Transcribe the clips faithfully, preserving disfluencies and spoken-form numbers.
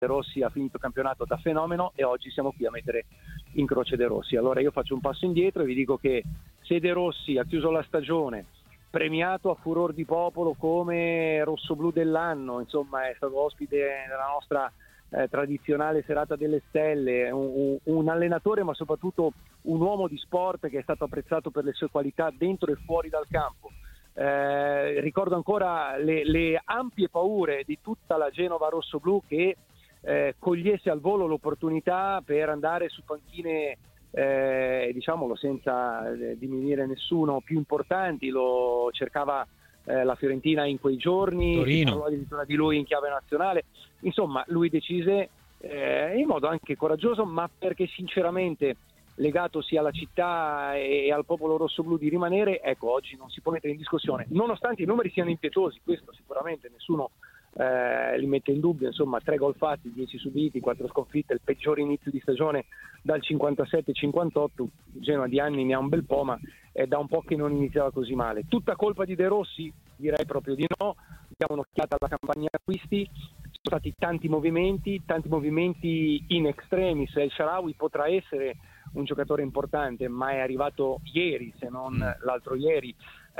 De Rossi ha finito il campionato da fenomeno e oggi siamo qui a mettere in croce De Rossi. Allora io faccio un passo indietro e vi dico che se De Rossi ha chiuso la stagione premiato a furor di popolo come rossoblù dell'anno, insomma è stato ospite della nostra eh, tradizionale serata delle stelle, un, un allenatore ma soprattutto un uomo di sport che è stato apprezzato per le sue qualità dentro e fuori dal campo. Eh, ricordo ancora le, le ampie paure di tutta la Genova rossoblù che eh, cogliesse al volo l'opportunità per andare su panchine eh, diciamolo senza eh, diminuire nessuno più importanti. Lo cercava eh, la Fiorentina in quei giorni, Torino. si parlò addirittura di lui in chiave nazionale. Insomma lui decise eh, in modo anche coraggioso, ma perché sinceramente legato sia alla città e al popolo rossoblù di rimanere, ecco, oggi non si può mettere in discussione, nonostante i numeri siano impietosi, questo sicuramente nessuno eh, li mette in dubbio, insomma tre gol fatti, dieci subiti, quattro sconfitte, il peggiore inizio di stagione dal cinquantasette cinquantotto, Genoa di anni ne ha un bel po', ma è da un po' che non iniziava così male. Tutta colpa di De Rossi? Direi proprio di no, diamo un'occhiata alla campagna acquisti, sono stati tanti movimenti, tanti movimenti in extremis. El Shaarawy potrà essere un giocatore importante, ma è arrivato ieri, se non mm. l'altro ieri.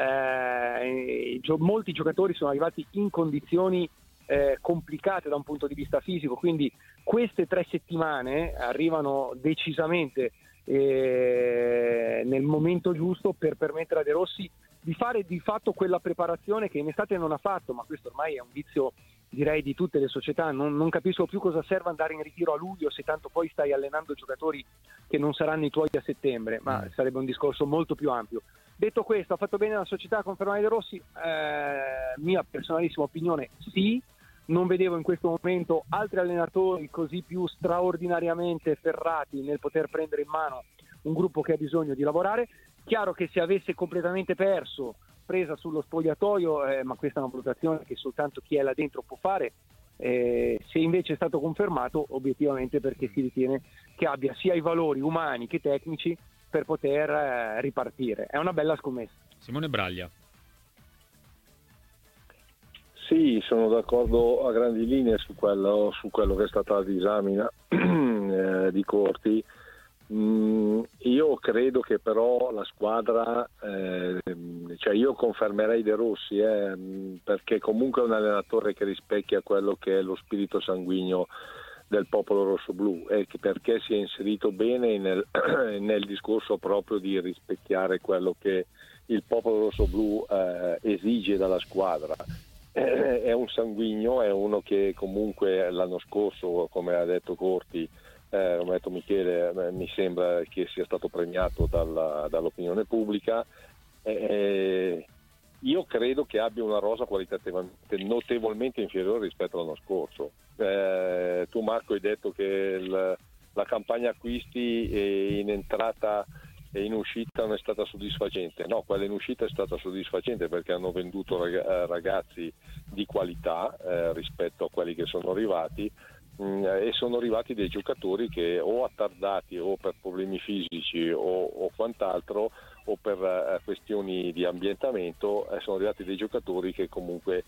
Eh, gio- molti giocatori sono arrivati in condizioni eh, complicate da un punto di vista fisico, quindi queste tre settimane arrivano decisamente eh, nel momento giusto per permettere a De Rossi di fare di fatto quella preparazione che in estate non ha fatto, ma questo ormai è un vizio, direi, di tutte le società. Non, non capisco più cosa serve andare in ritiro a luglio se tanto poi stai allenando giocatori che non saranno i tuoi a settembre, ma mm. sarebbe un discorso molto più ampio. Detto questo, ha fatto bene la società a confermare De Rossi? Eh, mia personalissima opinione, sì. Non vedevo in questo momento altri allenatori così più straordinariamente ferrati nel poter prendere in mano un gruppo che ha bisogno di lavorare. Chiaro che se avesse completamente perso, presa sullo spogliatoio, eh, ma questa è una valutazione che soltanto chi è là dentro può fare, eh, se invece è stato confermato, obiettivamente perché si ritiene che abbia sia i valori umani che tecnici per poter eh, ripartire. È una bella scommessa. Simone Braglia. Sì, sono d'accordo a grandi linee su quello, su quello che è stata la disamina eh, di Corti. Mm, io credo che però la squadra, eh, cioè io confermerei De Rossi eh, perché comunque è un allenatore che rispecchia quello che è lo spirito sanguigno del popolo rossoblù e che perché si è inserito bene nel, nel discorso proprio di rispecchiare quello che il popolo rossoblù eh, esige dalla squadra. Eh, è un sanguigno, è uno che comunque l'anno scorso, come ha detto Corti, Eh, come ha detto Michele, eh, mi sembra che sia stato premiato dalla, dall'opinione pubblica. Eh, io credo che abbia una rosa qualitativamente notevolmente inferiore rispetto all'anno scorso. Eh, tu Marco hai detto che il, la campagna acquisti in entrata e in uscita non è stata soddisfacente. No, quella in uscita è stata soddisfacente perché hanno venduto rag- ragazzi di qualità eh, rispetto a quelli che sono arrivati. E sono arrivati dei giocatori che o attardati o per problemi fisici o, o quant'altro o per uh, questioni di ambientamento eh, sono arrivati dei giocatori che comunque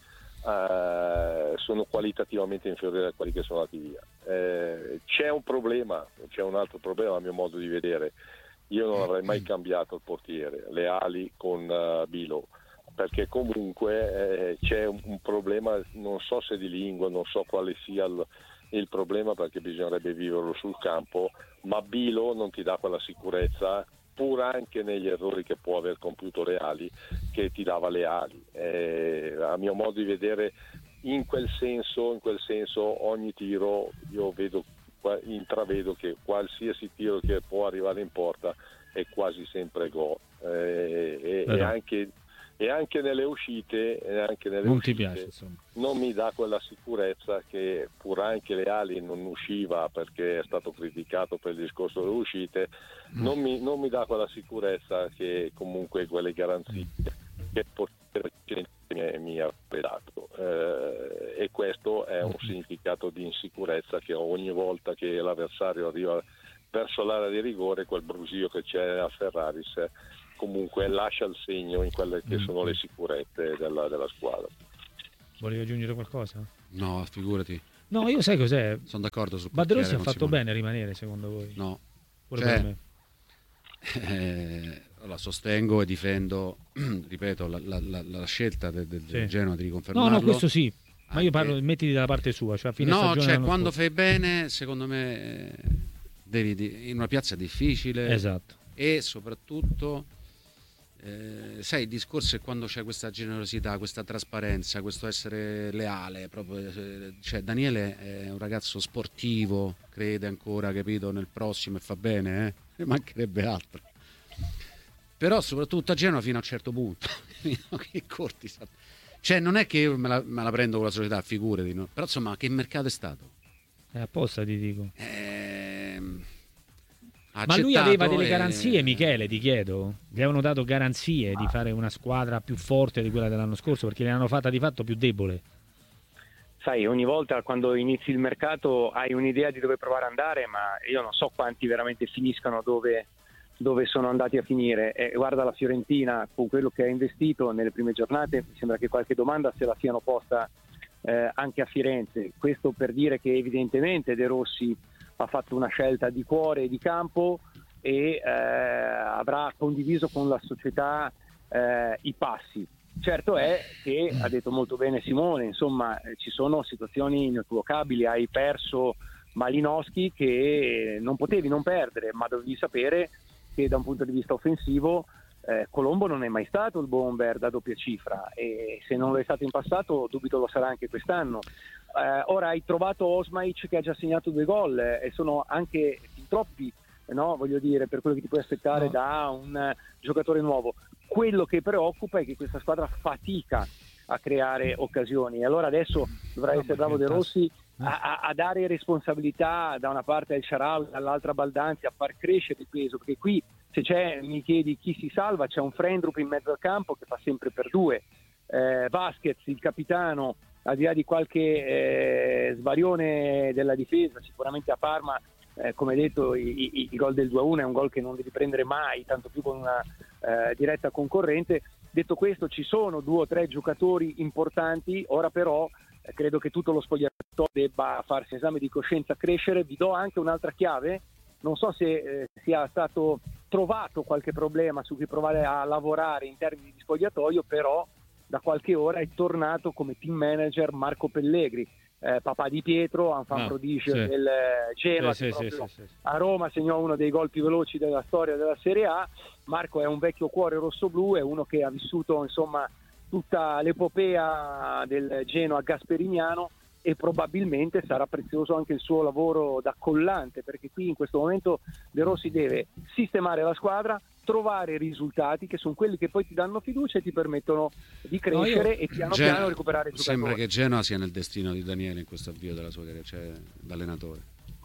uh, sono qualitativamente inferiori a quelli che sono andati via. Eh, c'è un problema, c'è un altro problema a mio modo di vedere. Io non avrei mai cambiato il portiere, le ali con uh, Bilo, perché comunque eh, c'è un, un problema, non so se di lingua, non so quale sia il il problema perché bisognerebbe viverlo sul campo, ma Bilo non ti dà quella sicurezza, pur anche negli errori che può aver compiuto Reali, che ti dava le ali. Eh, a mio modo di vedere, in quel senso, in quel senso ogni tiro io vedo, intravedo che qualsiasi tiro che può arrivare in porta è quasi sempre gol. Eh, e, e anche e anche nelle uscite, e anche nelle non uscite ti piace, insomma. Non mi dà quella sicurezza che pur anche Reali non usciva perché è stato criticato per il discorso delle uscite, mm. non, mi, non mi dà quella sicurezza che comunque quelle garanzie mm. che mi, mi ha dato eh, e questo è un mm. significato di insicurezza che ogni volta che l'avversario arriva verso l'area di rigore, quel brusio che c'è a Ferraris comunque lascia il segno in quelle che sono le sicurezze della, della squadra. Volevi aggiungere qualcosa? No, figurati. No, io sai cos'è? Sono d'accordo sul Ma De Rossi ha con fatto Simone. bene a rimanere, secondo voi? No. Pure Cioè, per me. Eh, la sostengo e difendo, ripeto, la, la, la, la scelta del, del Sì. Genoa di riconfermarlo. No, no, questo sì. Ma io Anche- parlo, mettiti dalla parte sua, cioè a fine No, stagione cioè dell'anno quando scorso. fai bene, secondo me eh, devi di- in una piazza difficile Esatto. e soprattutto eh, sai, il discorso è quando c'è questa generosità, questa trasparenza, questo essere leale proprio, eh, cioè Daniele è un ragazzo sportivo, crede ancora, capito, nel prossimo e fa bene, eh? Ne mancherebbe altro. Però soprattutto a Genova fino a un certo punto che corti, sa- cioè non è che io me la, me la prendo con la società, figurati, no? Però insomma che mercato è stato? È apposta ti dico. Ehm, Ma lui aveva delle e- garanzie, Michele, ti chiedo. Gli avevano dato garanzie di fare una squadra più forte di quella dell'anno scorso, perché l'hanno fatta di fatto più debole. Sai, ogni volta quando inizi il mercato hai un'idea di dove provare ad andare, ma io non so quanti veramente finiscano dove, dove sono andati a finire. E guarda la Fiorentina, con quello che ha investito nelle prime giornate, mi sembra che qualche domanda se la siano posta eh, anche a Firenze. Questo per dire che evidentemente De Rossi ha fatto una scelta di cuore e di campo e eh, avrà condiviso con la società eh, i passi. Certo è che, ha detto molto bene Simone, insomma eh, ci sono situazioni inequivocabili, hai perso Malinowski che non potevi non perdere, ma dovevi sapere che da un punto di vista offensivo eh, Colombo non è mai stato il bomber da doppia cifra e se non lo è stato in passato dubito lo sarà anche quest'anno. Eh, ora hai trovato Osmaic che ha già segnato due gol eh, e sono anche fin troppi, no? Voglio dire, per quello che ti puoi aspettare No. da un eh, giocatore nuovo. Quello che preoccupa è che questa squadra fatica a creare occasioni e allora adesso dovrà No, essere ma bravo che De Rossi tasso. a, a- a dare responsabilità da una parte al Shaarawy, dall'altra Baldanzi, a far crescere il peso, perché qui se c'è, mi chiedi chi si salva, c'è un Frendrup in mezzo al campo che fa sempre per due, eh, Vasquez, il capitano, al di là di qualche eh, svarione della difesa, sicuramente a Parma, eh, come detto, i- i- il gol del due a uno è un gol che non devi prendere mai, tanto più con una eh, diretta concorrente. Detto questo, ci sono due o tre giocatori importanti, ora però eh, credo che tutto lo spogliatoio debba farsi esame di coscienza, crescere. Vi do anche un'altra chiave, non so se eh, sia stato trovato qualche problema su cui provare a lavorare in termini di spogliatoio, però da qualche ora è tornato come team manager Marco Pellegri, eh, papà di Pietro, enfant Ah, prodige sì. del eh, Genoa, Sì, che sì, proprio sì, sì, sì. a Roma segnò uno dei gol più veloci della storia della Serie A. Marco è un vecchio cuore rossoblu, è uno che ha vissuto insomma tutta l'epopea del Genoa gasperiniano e probabilmente sarà prezioso anche il suo lavoro da collante, perché qui in questo momento De Rossi deve sistemare la squadra, trovare risultati che sono quelli che poi ti danno fiducia e ti permettono di crescere No, io- e piano Gen- piano recuperare il Sembra giocatore. che Genoa sia nel destino di Daniele in questo avvio della sua carriera, cioè d'allenatore.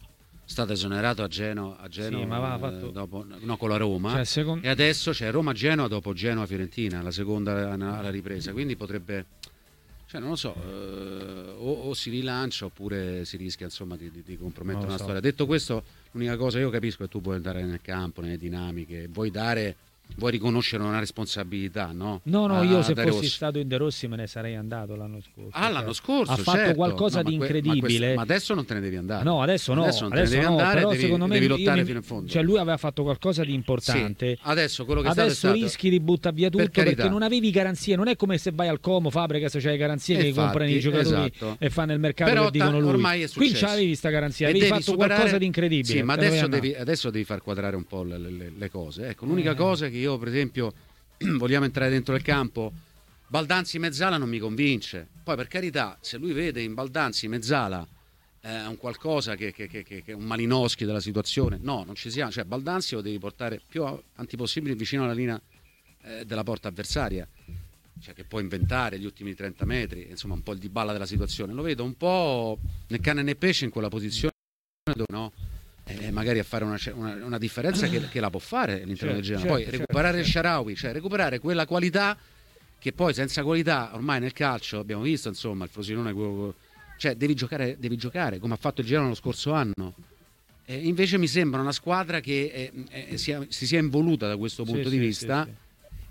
È stato esonerato a Genoa, a Genoa Sì, ma aveva eh, fatto- dopo, no, con la Roma Cioè, secondo- e adesso c'è Roma-Genoa dopo Genoa-Fiorentina, la seconda alla ripresa, quindi potrebbe, cioè non lo so, eh, o, o si rilancia oppure si rischia insomma di, di- di compromettere Non lo una so. storia. Detto questo, l'unica cosa io capisco è che tu puoi andare nel campo, nelle dinamiche, vuoi dare, vuoi riconoscere una responsabilità, no? No, no, A- io a se De fossi Rossi. stato in De Rossi me ne sarei andato l'anno scorso. Ah, l'anno scorso ha fatto certo. qualcosa No, di ma que- ma incredibile. quest- Ma, adesso non te ne devi andare. No, adesso no, Adesso non te adesso ne devi no, andare, però devi, secondo me devi io lottare mi- fino in fondo. Cioè lui aveva fatto qualcosa di importante. Sì, adesso quello che è stato è Adesso stato- rischi di buttare via tutto Per carità. perché non avevi garanzie. Non è come se vai al Como, Fabregas, c'hai garanzie E che infatti, comprano i giocatori esatto. e fanno il mercato Però che dicono ta- lui. ormai è Qui successo. c'avevi sta garanzia, E avevi devi fatto superare- qualcosa di incredibile. Sì, ma te ne adesso dovevi devi, andare. adesso devi far quadrare un po' le, le- le cose. Ecco, l'unica Eh. cosa che io, per esempio, vogliamo entrare dentro il campo. Baldanzi Mezzala non mi convince. Poi, per carità, se lui vede in Baldanzi Mezzala eh, un qualcosa che, che, che, che è un Malinowski della situazione, no, non ci siamo. Cioè, Baldanzi lo devi portare più avanti possibile vicino alla linea eh, della porta avversaria. Cioè che può inventare gli ultimi trenta metri, insomma un po' il Dybala della situazione. Lo vedo un po' né cane né pesce in quella posizione dove no, eh, magari a fare una, una, una differenza che, che la può fare all'interno Certo, del Genoa. certo, Poi certo, recuperare il certo. Shaarawy, cioè recuperare quella qualità che poi senza qualità ormai nel calcio abbiamo visto, insomma, il Frosinone, quello- cioè devi giocare, devi giocare come ha fatto il Genoa lo scorso anno. E invece mi sembra una squadra che è- è- sia- si sia involuta da questo Sì, punto sì, di sì, vista sì.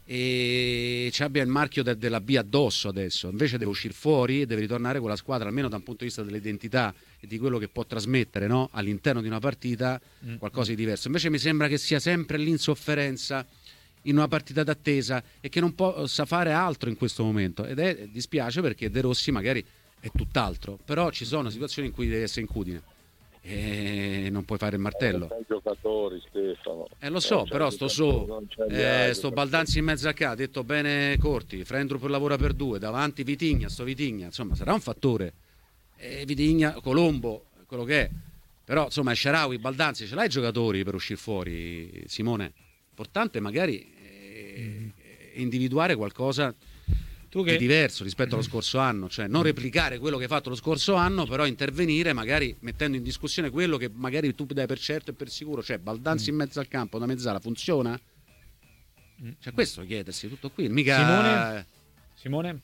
e ci abbia il marchio de- della B addosso adesso, invece deve uscire fuori e deve ritornare con la squadra, almeno da un punto di vista dell'identità e di quello che può trasmettere, no? All'interno di una partita, qualcosa di diverso. Invece mi sembra che sia sempre l'insofferenza in una partita d'attesa e che non possa fare altro in questo momento, ed è dispiace perché De Rossi magari è tutt'altro, però ci sono situazioni in cui devi essere incudine e non puoi fare il martello. I giocatori, Stefano. Eh, lo so, però sto so, eh, sto Baldanzi in mezzo a casa, ha detto bene Corti, Frendrup lavora per due, davanti Vitigna, sto Vitigna, insomma sarà un fattore. Eh, Vitigna, Colombo, quello che è. Però insomma Shaarawy, Baldanzi, ce l'hai i giocatori per uscire fuori, Simone? Importante magari eh, individuare qualcosa tu che... di diverso rispetto allo scorso anno, cioè non replicare quello che hai fatto lo scorso anno, però intervenire magari mettendo in discussione quello che magari tu dai per certo e per sicuro, cioè Baldanzi mm. in mezzo al campo, da mezzala, funziona? Mm. Cioè questo chiedersi, tutto qui, mica... Simone? Simone?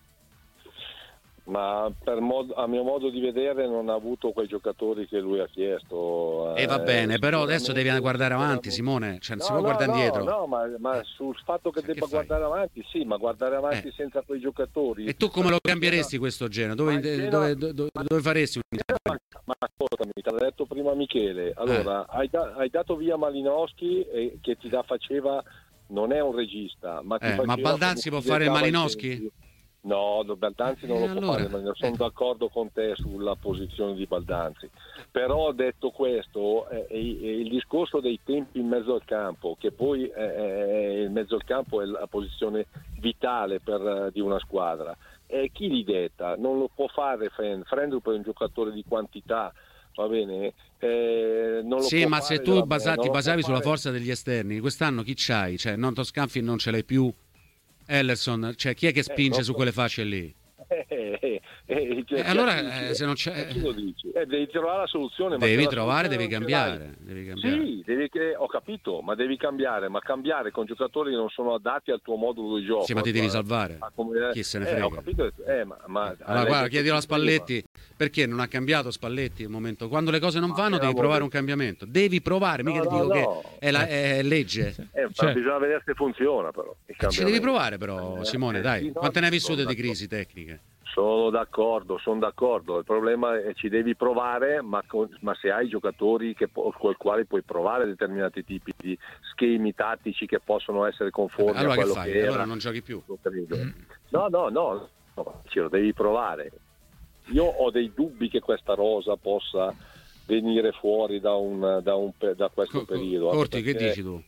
Ma per mod- a mio modo di vedere non ha avuto quei giocatori che lui ha chiesto. E eh, va bene, però adesso devi guardare avanti, Simone, cioè non no, si può no, guardare no, indietro. No, ma, ma sul fatto che cioè, debba che guardare avanti, sì, ma guardare avanti eh. senza quei giocatori. E tu come lo cambieresti questo genere? Dove, dove, dove, dove, dove faresti un ma, ma ascoltami, te l'ha detto prima Michele. Allora, eh. hai, da- hai dato via Malinowski eh, che ti da faceva, non è un regista, ma, ti eh, ma Baldanzi può fare Malinowski? No, Baldanzi non eh, lo allora. può fare, ma sono d'accordo con te sulla posizione di Baldanzi. Però detto questo, eh, eh, il discorso dei tempi in mezzo al campo, che poi eh, il mezzo al campo è la posizione vitale per, di una squadra, eh, chi li detta? Non lo può fare Frendrup, è un giocatore di quantità, va bene? Eh, non lo sì, può ma fare se tu da, basa- ti basavi sulla fare... forza degli esterni, quest'anno chi c'hai? Cioè, Nonto Scanfi non ce l'hai più. Ellerson, cioè chi è che spinge eh, su quelle fasce lì? Eh, eh, eh, cioè, eh, allora eh, se non c'è eh, lo dici? Eh, devi trovare la soluzione, devi ma trovare, devi cambiare, devi cambiare. Sì, devi, eh, ho capito, ma devi cambiare, ma cambiare con giocatori che non sono adatti al tuo modulo di gioco. Sì, ma ti devi salvare. Come, chi se ne eh, frega? Ho capito, eh, ma, ma allora guarda, chiedilo a Spalletti, prima. Perché non ha cambiato Spalletti il momento? Quando le cose non ah, vanno devi provare un cambiamento, devi provare, mica no, ti dico no, no. che è, la, è legge. Eh, cioè, bisogna vedere se funziona però. Ci devi provare però, eh, Simone, dai. Sì, no, quante ne hai vissute di crisi tecniche? Sono d'accordo, sono d'accordo. Il problema è che ci devi provare, ma, con, ma se hai giocatori che, con i quali puoi provare determinati tipi di schemi tattici che possono essere conformi allora a quello che, fai? che era. Allora non giochi più. No, no, no, no, ce lo devi provare. Io ho dei dubbi che questa rosa possa venire fuori da, un, da, un, da questo Co- periodo. Corti, perché... che dici tu?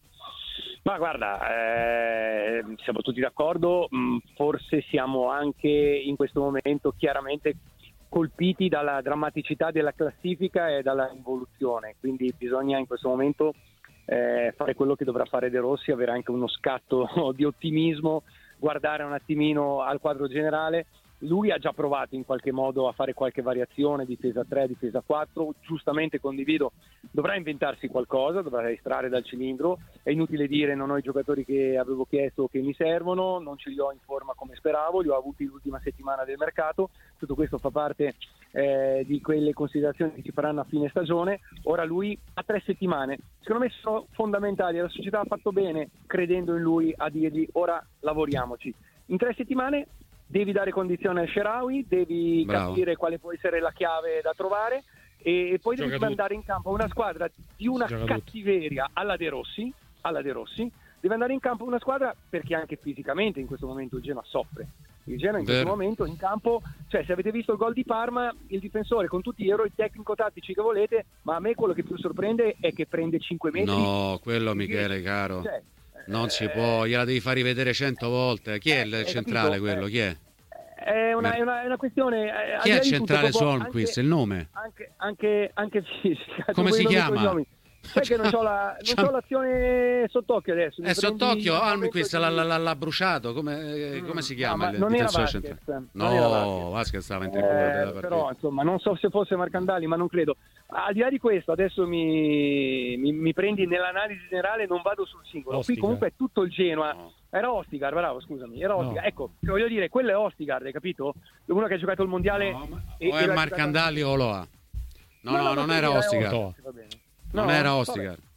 Ma guarda, eh, siamo tutti d'accordo, mh, forse siamo anche in questo momento chiaramente colpiti dalla drammaticità della classifica e dalla involuzione, quindi bisogna in questo momento eh, fare quello che dovrà fare De Rossi, avere anche uno scatto di ottimismo, guardare un attimino al quadro generale. Lui ha già provato in qualche modo a fare qualche variazione, difesa tre, difesa quattro, giustamente condivido, dovrà inventarsi qualcosa, dovrà estrarre dal cilindro, è inutile dire non ho i giocatori che avevo chiesto che mi servono, non ce li ho in forma come speravo, li ho avuti l'ultima settimana del mercato, tutto questo fa parte eh, di quelle considerazioni che ci faranno a fine stagione. Ora lui ha tre settimane, secondo me sono fondamentali, la società ha fatto bene credendo in lui a dirgli ora lavoriamoci, in tre settimane devi dare condizione al Shaarawy, devi Bravo. capire quale può essere la chiave da trovare e poi Gioca devi mandare in campo una squadra di una Gioca cattiveria tutto. alla De Rossi, alla De Rossi, deve andare in campo una squadra perché anche fisicamente in questo momento il Genoa soffre. Il Genoa in Vero. questo momento in campo, cioè se avete visto il gol di Parma, il difensore con tutti gli errori tecnico-tattici che volete, ma a me quello che più sorprende è che prende cinque metri. No, quello Michele, caro. Cioè, non si può, gliela devi far rivedere cento volte. Chi è il eh, centrale capito? quello? Chi è? È una, è una, è una questione. Eh, Chi è il centrale su Holmquist? Il nome? Anche, anche, anche fisica. Come si chiama? Sai che non c'ho, la, non c'ho l'azione sott'occhio adesso. È sott'occhio, Holmquist di... l'ha, l'ha bruciato. Come, come si chiama? No, il non difensore era centrale? Vasquez, no, era Vasquez. Vasquez stava in tribuna eh, della partita. Però insomma, non so se fosse Marcandali, ma non credo. Al di là di questo, adesso mi, mi, mi prendi nell'analisi generale, non vado sul singolo. Ostigar. Qui comunque è tutto il Genoa. No. Era Ostigar, bravo, scusami, era Ostigar. No. Ecco, voglio dire, quello è Ostigar, hai capito? Uno che ha giocato il mondiale. No, ma... e, o è Marcandali giocato... o Loa? No, no, no, no non era Ostigar. No, non era Ostigar. Vabbè,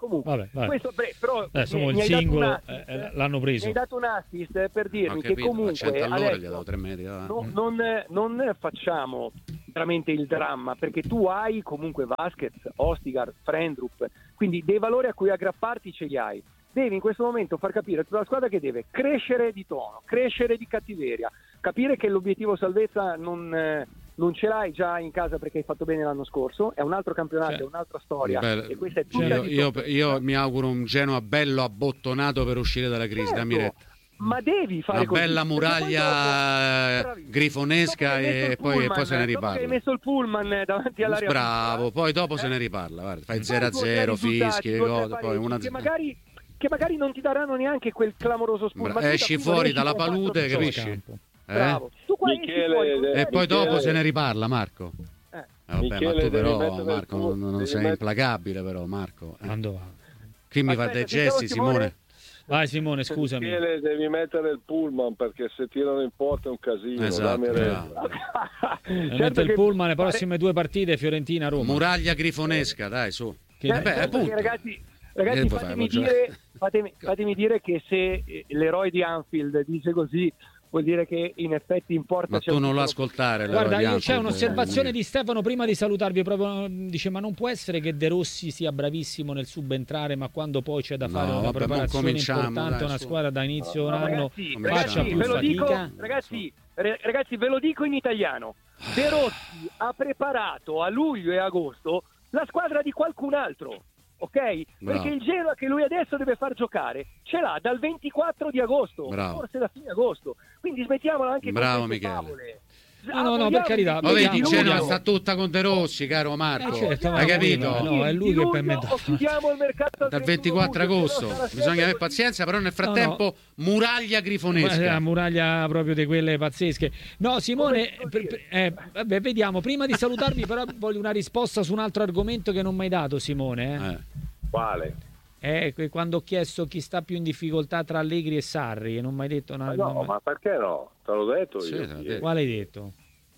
Comunque, vabbè, vabbè. questo beh, però eh, insomma, mi, il mi hai dato singolo un assist, eh, l'hanno preso. Mi hai dato un assist per dirmi Ho che capito, a comunque cento all'ora adesso gli ha dato tre metri, va. no, non, non facciamo veramente il dramma, perché tu hai comunque Vasquez, Ostigar, Frendrup, quindi dei valori a cui aggrapparti ce li hai. Devi in questo momento far capire a tutta la squadra che deve crescere di tono, crescere di cattiveria, capire che l'obiettivo salvezza non, eh, non ce l'hai già in casa perché hai fatto bene l'anno scorso, è un altro campionato, Cioè, è un'altra storia. Beh, e questa è tutta io, di io, top. io mi auguro un Genoa bello abbottonato per uscire dalla crisi. Certo, Dammi retta. ma devi fare Una così, bella perché poi muraglia dopo- grifonesca dopo che hai messo e il poi, pullman, poi se ne dopo che hai riparla. messo il pullman davanti all'area Bravo, piccola, poi dopo eh, se ne riparla. Guarda, fai fai zero a due o tre zero, risultati, fischi, le due o tre cose, poi pareggi, una che magari, che magari non ti daranno neanche quel clamoroso spunto. Bra- ma tu esci da qui non fuori esci dalla con quattro palude, giocatori. capisci? Campo. Eh? Bravo. Tu qua Michele- esci fuori con eh, E poi Michele- dopo se ne riparla, Marco. Eh. Eh, vabbè, Michele, ma tu devi però, mettere il Marco, tuo- non, non devi sei mettere- implacabile però, Marco. Eh. Quando va? Qui mi fa Aspetta, dei sentiamo gesti, Simone. Simone. Vai Simone, scusami. Michele, devi mettere il pullman perché se tirano in porta è un casino. Esatto, dammi retta. bravo. Eh, Certo mette il che- pullman le prossime due partite Fiorentina-Roma. Muraglia grifonesca, dai, su. Che- Certo Vabbè, che, appunto. ragazzi, ragazzi Eh, poi fatemi, fai, dire, fatemi, fatemi dire che se eh, l'eroe di Anfield dice così vuol dire che in effetti in porta Ma c'è tu un non lo piccolo- ascoltare. Guarda, l'eroe di io c'è Anfield, un'osservazione eh, di Stefano prima di salutarvi, proprio dice: ma non può essere che De Rossi sia bravissimo nel subentrare, ma quando poi c'è da No, fare una vabbè, preparazione mo cominciamo, importante, dai, una su. squadra da inizio No, un anno ragazzi, Come faccia ragazzi, più ve lo dico, fatica. ragazzi, re- ragazzi, ve lo dico in italiano. De Rossi ha preparato a luglio e agosto la squadra di qualcun altro, ok? Bravo. Perché il Genoa che lui adesso deve far giocare ce l'ha dal ventiquattro di agosto, Bravo. forse da fine agosto. Quindi smettiamola anche Bravo, con queste Michele. favole. No, no, no, per carità, Ma vedi, Vediamo, Genoa vediamo. sta tutta con De Rossi, caro Marco. Eh, certo, Hai ma capito? no, no, è lui che per me O chiudiamo il mercato al Dal trentuno ventiquattro luglio, agosto se no sarà bisogna sempre avere così. pazienza, però nel frattempo muraglia Ma è grifonesca. una muraglia proprio di quelle pazzesche. No, Simone, Come si può per- dire? per- eh, vabbè, vediamo. Prima di salutarvi, però, voglio una risposta su un altro argomento che non mi hai dato, Simone. Eh? Eh. Quale? Eh, que- quando ho chiesto chi sta più in difficoltà tra Allegri e Sarri, e non mi hai detto una. Ma no, non- ma perché no? Te l'ho detto Sì, io. te l'ho ieri. detto. Quale hai detto?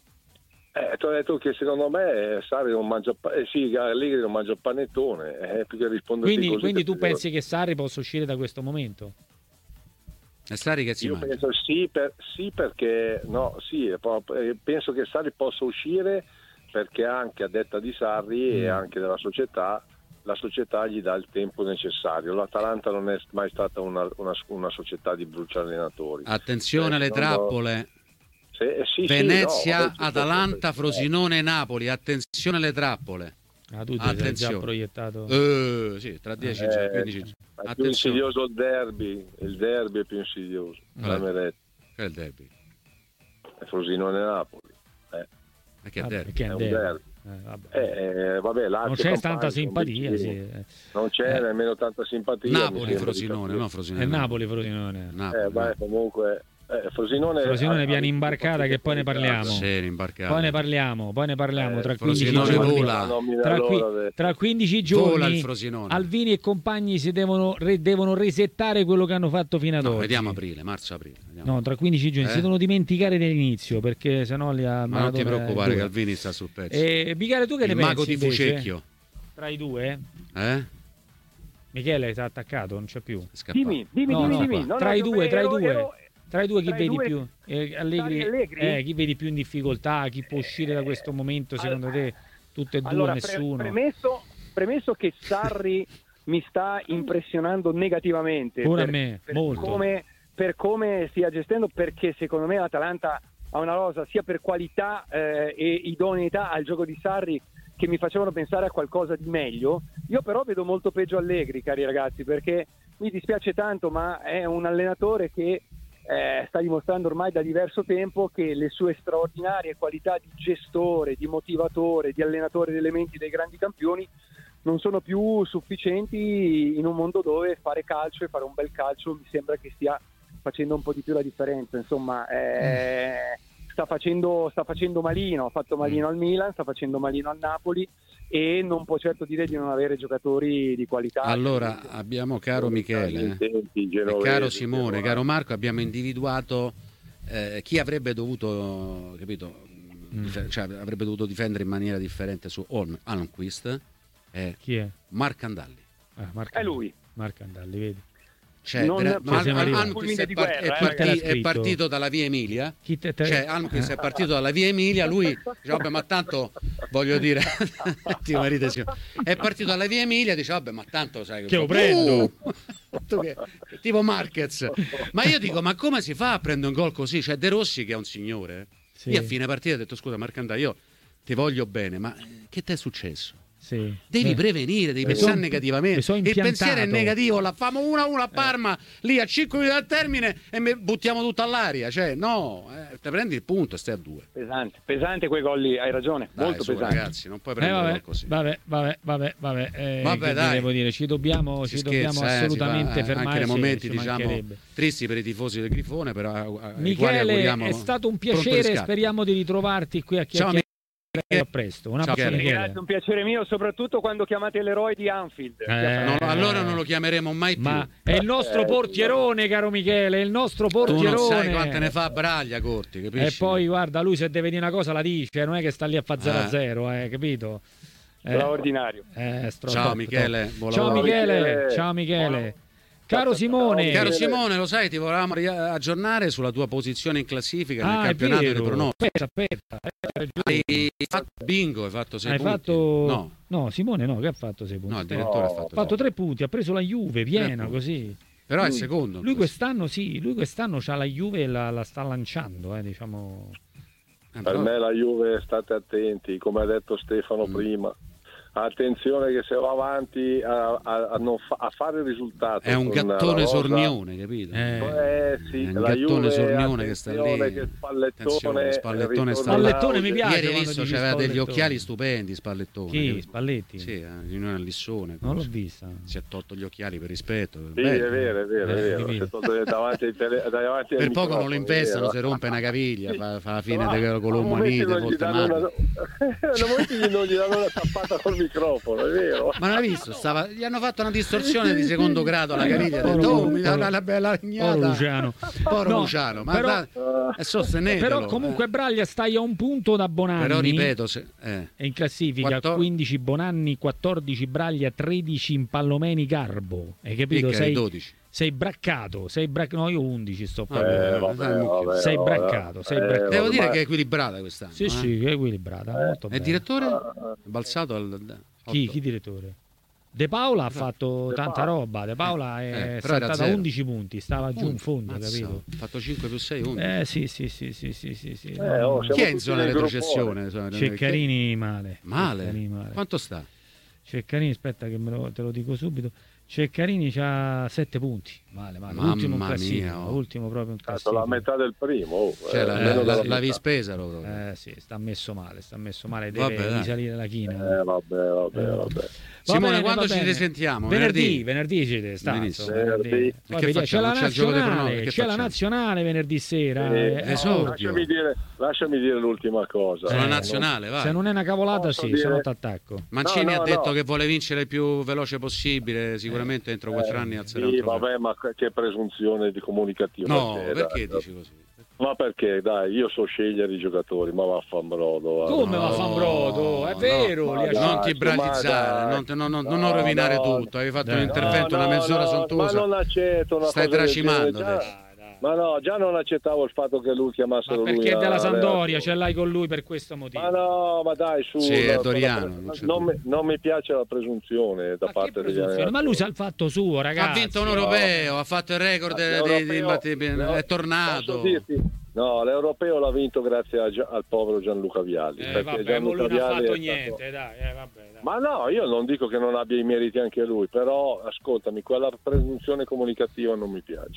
Eh, ti ho detto che secondo me Sarri non mangia pa- eh, sì, Allegri non mangia panettone, eh, più che risponderti Quindi, così quindi che tu ti pensi che Sarri possa uscire da questo momento? E Sarri che si Io mangia? penso sì, per- sì perché no, sì, è proprio- eh, penso che Sarri possa uscire perché anche a detta di Sarri e Mm. anche della società, la società gli dà il tempo necessario. L'Atalanta non è mai stata una, una- una società di bruciare allenatori. Attenzione alle Eh, secondo- trappole. Se- eh, sì, sì, Venezia, no, vabbè, Atalanta, sì, Frosinone e Napoli. Attenzione alle trappole. Ah, tu ti sei già Attenzione. proiettato. Eh, sì, tra dieci Eh, giorni, quindici giorni. È più Attenzione. insidioso il derby, il derby è più insidioso. Eh. Dammi retta. Che è il derby? È Frosinone e Napoli. Eh, Ma che è Ah, derby? perché è è un un derby. derby. Eh, vabbè. Eh, eh, vabbè, Lazio non c'è Campania tanta sono simpatia, sì. vicini. eh. Non c'è Eh. nemmeno tanta simpatia. mi Napoli, sembra di Frosinone, capire. no Frosinone. È Napoli, Frosinone. Napoli, Eh, beh, Napoli. comunque eh, Frosinone, Frosinone ha- piano ha- imbarcata che poi ne parliamo. Sì, rimbarcato. Poi ne parliamo, poi ne parliamo Eh, tra quindici Frosinone giorni. vola. Non mi dà Tra, qui- l'ora de- tra quindici Vola il giorni Frosinone. Alvini e compagni si devono, re- devono resettare quello che hanno fatto fino ad No, oggi. vediamo aprile, marzo-aprile. vediamo. No, tra quindici giorni Eh? si devono dimenticare dell'inizio perché sennò li ha Ma non ti preoccupare che Alvini sta sul pezzo. E Michele, tu che Il ne mago pensi di invece? Fucecchio. Tra i due? Eh? Michele sta attaccato, non c'è più. È scappato. Dimmi, dimmi, No, dimmi, no, dimmi. qua. No, no, Tra i io due, tra i ero- due. ero- Tra i due chi tra i vedi due- più? Eh, Allegri, Sarri e Allegri? eh, chi vedi più in difficoltà? Chi può uscire da questo momento secondo te? Tutte e due, Allora, pre- nessuno? premesso, premesso che Sarri mi sta impressionando negativamente Pure a per, me, per molto. come, per come stia gestendo, perché secondo me l'Atalanta ha una rosa sia per qualità eh, e idoneità al gioco di Sarri che mi facevano pensare a qualcosa di meglio. Io però vedo molto peggio Allegri, cari ragazzi, perché mi dispiace tanto, ma è un allenatore che eh, sta dimostrando ormai da diverso tempo che le sue straordinarie qualità di gestore, di motivatore, di allenatore delle menti dei grandi campioni non sono più sufficienti in un mondo dove fare calcio e fare un bel calcio mi sembra che stia facendo un po' di più la differenza. Insomma, eh, sta facendo, sta facendo malino, ha fatto malino al Milan, sta facendo malino al Napoli e non può certo dire di non avere giocatori di qualità. Allora, abbiamo, caro Michele, eh, e caro Simone, caro Marco, abbiamo individuato eh, chi avrebbe dovuto, capito, Mm. dif- cioè, avrebbe dovuto difendere in maniera differente su Holm- Almqvist e Chi è? Marcandalli. Ah, Marco, è lui. Marco Andalli, vedi? Cioè, Non- vera- cioè, siamo Al- arrivati. Almqvist Fulmine è, di par- guerra, è eh, parti- ragazzi. è partito dalla via Emilia. Chi te, te... Cioè, Almqvist è partito dalla via Emilia, lui dice, vabbè, ma tanto voglio dire, ti marito, sì. È partito dalla via Emilia, dice, vabbè, ma tanto sai Che lo prendo. Uh! Tu che- tipo Marquez. Ma io dico, ma come si fa a prendere un gol così? C'è De Rossi che è un signore. Sì. Io a fine partita ho detto, scusa Marcandà, io ti voglio bene, ma che ti è successo? Sì. Devi Beh, prevenire, devi mi pensare son- negativamente. mi son Il impiantato. pensiero è negativo, la famo uno a uno a Parma, lì a cinque minuti dal termine e me- buttiamo tutto all'aria. Cioè, no, eh, te prendi il punto e stai a due. Pesante, pesante quei gol lì, hai ragione, Dai, molto su, pesante. ragazzi, non puoi Eh, prendere vabbè, gol così. vabbè, vabbè, vabbè, vabbè, eh, Vabbè, che dai. devo dire, ci dobbiamo, Si ci dobbiamo scherza, eh, si assolutamente fa, eh, fermare. anche nei momenti, ci diciamo, mancherebbe. tristi per i tifosi del Grifone, però ai quali Michele, auguriamo è stato un pronto piacere, riscatto. speriamo di ritrovarti qui a Ciao, chiacchierare. Michele. A presto. Un Ciao, abbraccio, Michele. Michele. Grazie, un piacere mio, soprattutto quando chiamate l'eroe di Anfield. Eh, No, allora non lo chiameremo mai più. Ma è il nostro Eh, portierone, caro Michele, è il nostro Tu portierone. non sai quante ne fa Braglia, Corti, capisci? E poi guarda, lui se deve dire una cosa la dice, non è che sta lì a fare zero a zero, eh, capito? Eh, Straordinario. eh, stro- Ciao, top, Michele, top. buon Ciao lavoro. Michele, Michele. ciao Michele. Caro Simone, Caro Simone, lo sai, ti volevamo ri- aggiornare sulla tua posizione in classifica nel ah, è campionato di vero. pronostici. Aspetta, aspetta. hai ragione. Hai fatto bingo, hai fatto sei Hai punti. fatto No, No, Simone no, che ha fatto sei punti? no, il direttore No, ha fatto, ha fatto tre punti, ha preso la Juve, piena punti. così. Però è Lui- secondo. Lui quest'anno sì, lui quest'anno c'ha la Juve e la, la sta lanciando, eh, diciamo. Eh, Per però- me la Juve, state attenti, come ha detto Stefano Mm. prima. Attenzione che se va avanti a, a- a non fa- a fare il risultato È un con la gattone rosa, sornione, capito? Eh. eh, sì, È un la gattone Juve, sornione che sta attenzione lì. che Spallettone, Attenzione, Spallettone ritorna sta- Spallettone in mi auge. piace. Ieri quando visto dici c'aveva degli Spallettone. occhiali stupendi, Spallettone. Chi? capito? Spalletti? Sì, eh, riunione a Lissone. Non l'ho così. vista. Si è tolto gli occhiali per rispetto. Sì, Bello. è vero, è vero, è Eh, vero. capito. Si è tolto davanti ai tele- davanti ai Per poco non microfoni, lo impestano, è si vero. rompe una caviglia, fa, fa la fine No, de- con l'umanite, a momenti non gli danno una- a momenti non gli danno una tappata col microfono, è vero. Ma non hai visto? Stava... Gli hanno fatto una distorsione di secondo grado alla caviglia. Ha detto, oh, mi dà una, una bella Povero legnata. Luciano. Povero No, Luciano, ma però- da- è sostenetelo. Però comunque Braglia stai a un punto da Bonanni. Però ripeto, se... eh. È in classifica quattor- quindici Bonanni, quattordici Braglia, tredici Impallomeni Garbo. Hai capito? Picca, Sei, dodici. sei braccato, sei brac- no, io undici sto Eh, parlando. vabbè, dai, vabbè, sei vabbè. braccato, sei Eh, braccato. Devo ormai- dire che è equilibrata quest'anno. Sì, eh. sì, è equilibrata, molto E bene. il direttore? È balzato al... Chi, otto. chi direttore? De Paola ha fatto De tanta Paola. roba. De Paola è Eh, però era saltata zero. undici punti, stava giù in fondo, Mazza, capito? Ha fatto cinque più sei, undici. Eh sì, sì, sì, sì, sì, sì, sì. Eh, oh, No, siamo Chi è in tutti zona nel retrocessione? Ceccarini male. Male? Ceccarini male. Quanto sta? Ceccarini, aspetta che me lo, te lo dico subito. Ceccarini c'ha sette punti. Male, male. Mamma ultimo in classifica, mia, oh. ultimo proprio in Stato classifica. la metà del primo. oh, Cioè, eh, la, almeno la, della la, metà. l'avevi spesa proprio. Eh sì, sta messo male, sta messo male, deve Vabbè, dai. risalire la china. Eh, vabbè, vabbè, Eh. vabbè. Va Simone, bene, quando va ci bene. risentiamo? Venerdì, venerdì ci sta. Benissimo. Venerdì. Poi E che vediamo, c'è facciamo? la C'è il gioco dei nazionale, pronostici, che c'è la facciamo? nazionale venerdì sera. Eh, eh, esordio. lasciami, dire, lasciami dire l'ultima cosa. Sono Eh, nazionale, vai. Se non è una cavolata, Posso sì, dire- se no t'attacco. Mancini No, no, ha detto no. che vuole vincere il più veloce possibile, sicuramente entro quattro anni alzerà un Sì, trofeo. vabbè, ma che presunzione di comunicativa. No, c'è, perché dai. dici così? Ma perché, dai, io so scegliere i giocatori, ma vaffanbrodo. va. Come No, va Fanbrodo? È no, vero, ma li ha dai, Non ti bralizzare, ma non, te- non- non- dai. non rovinare No, tutto. Avevi fatto dai. un intervento No, una no, mezz'ora no, sontuosa. Ma non accetto una Stai cosa del tracimando genere, già- adesso. Ma no, già non accettavo il fatto che lui Ma chiamassero lui. perché è della a- Sampdoria, ce l'hai con lui per questo motivo. Ma no, ma dai, su. Sì, è no, Doriano, non, non c'è non dubbio. mi, non mi piace la presunzione da Ma che parte degli presunzione? allenatori. Ma lui sa il fatto suo, ragazzi. Ha vinto un europeo, ha fatto il record di, di- di- L'europeo- di- no, è tornato. posso dirti? No, l'europeo l'ha vinto grazie a Gia- al povero Gianluca Vialli. Eh, perché vabbè, ma Gianluca lui non ha Vialli fatto è stato- niente, dai, eh, vabbè, dai. Ma no, io non dico che non abbia i meriti anche lui, però ascoltami, quella presunzione comunicativa non mi piace.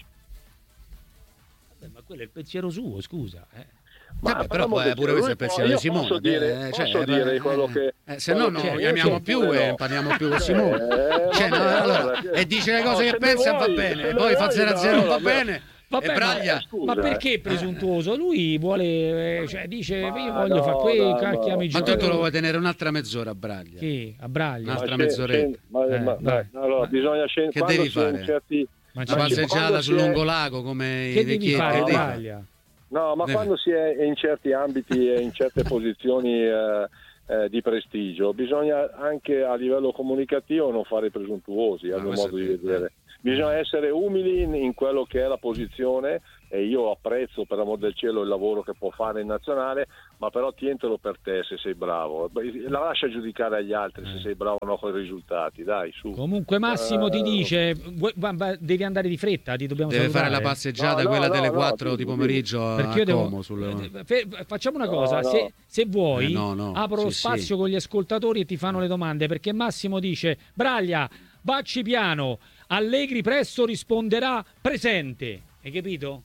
Vabbè, ma quello è il pensiero suo, scusa. Eh. Ma Vabbè, però parliamo poi del- pure questo è il io pensiero di posso Simone. dire- eh, posso cioè, dire eh, quello che- eh, se no quello non che- lo io chiamiamo so più pure e no. parliamo più con Simone. Eh, Cioè, no, vabbè, allora, allora, e dice le cose no, che se pensa ne va vuoi, bene, se poi ne fa vuoi, zero a no, zero va vabbè. bene. Vabbè, e ma- Braglia scusa, Ma eh. perché presuntuoso? Lui vuole, eh, cioè dice Ma io voglio no, fare qui, no, chiami i ma tu te lo giocatori. vuoi tenere un'altra mezz'ora a Braglia? Chi? A Braglia? Un'altra Ma scen- mezz'oretta. scen- ma- Eh, ma- vai. ma- allora, bisogna scendere. Che quando devi si è in fare? certi- Ma Una ci- Ma passeggiata quando sul si è- lungolago come che i devi vecchietti. fare che a devi fare? Braglia? No, ma Deve- quando si è in certi ambiti e in certe posizioni eh, eh, di prestigio, bisogna anche a livello comunicativo non fare presuntuosi, a Ah, mio questo modo di sì, vedere. Bisogna essere umili in, in quello che è la posizione, e io apprezzo per amor del cielo il lavoro che può fare in nazionale, ma però tientelo per te se sei bravo, la lascia giudicare agli altri se sei bravo o no con i risultati, dai, su. Comunque Massimo Uh, ti dice vuoi- va- va- devi andare di fretta, ti dobbiamo Deve salutare. fare la passeggiata, No, no, quella no, delle no, quattro no, di dimmi, pomeriggio Perché a io devo- Como. Sul... Fe- facciamo una No, cosa, no. Se, se vuoi Eh, no, no. apro lo Sì, spazio sì. con gli ascoltatori e ti fanno le domande, perché Massimo dice Braglia, bacci piano, Allegri presto risponderà presente, hai capito?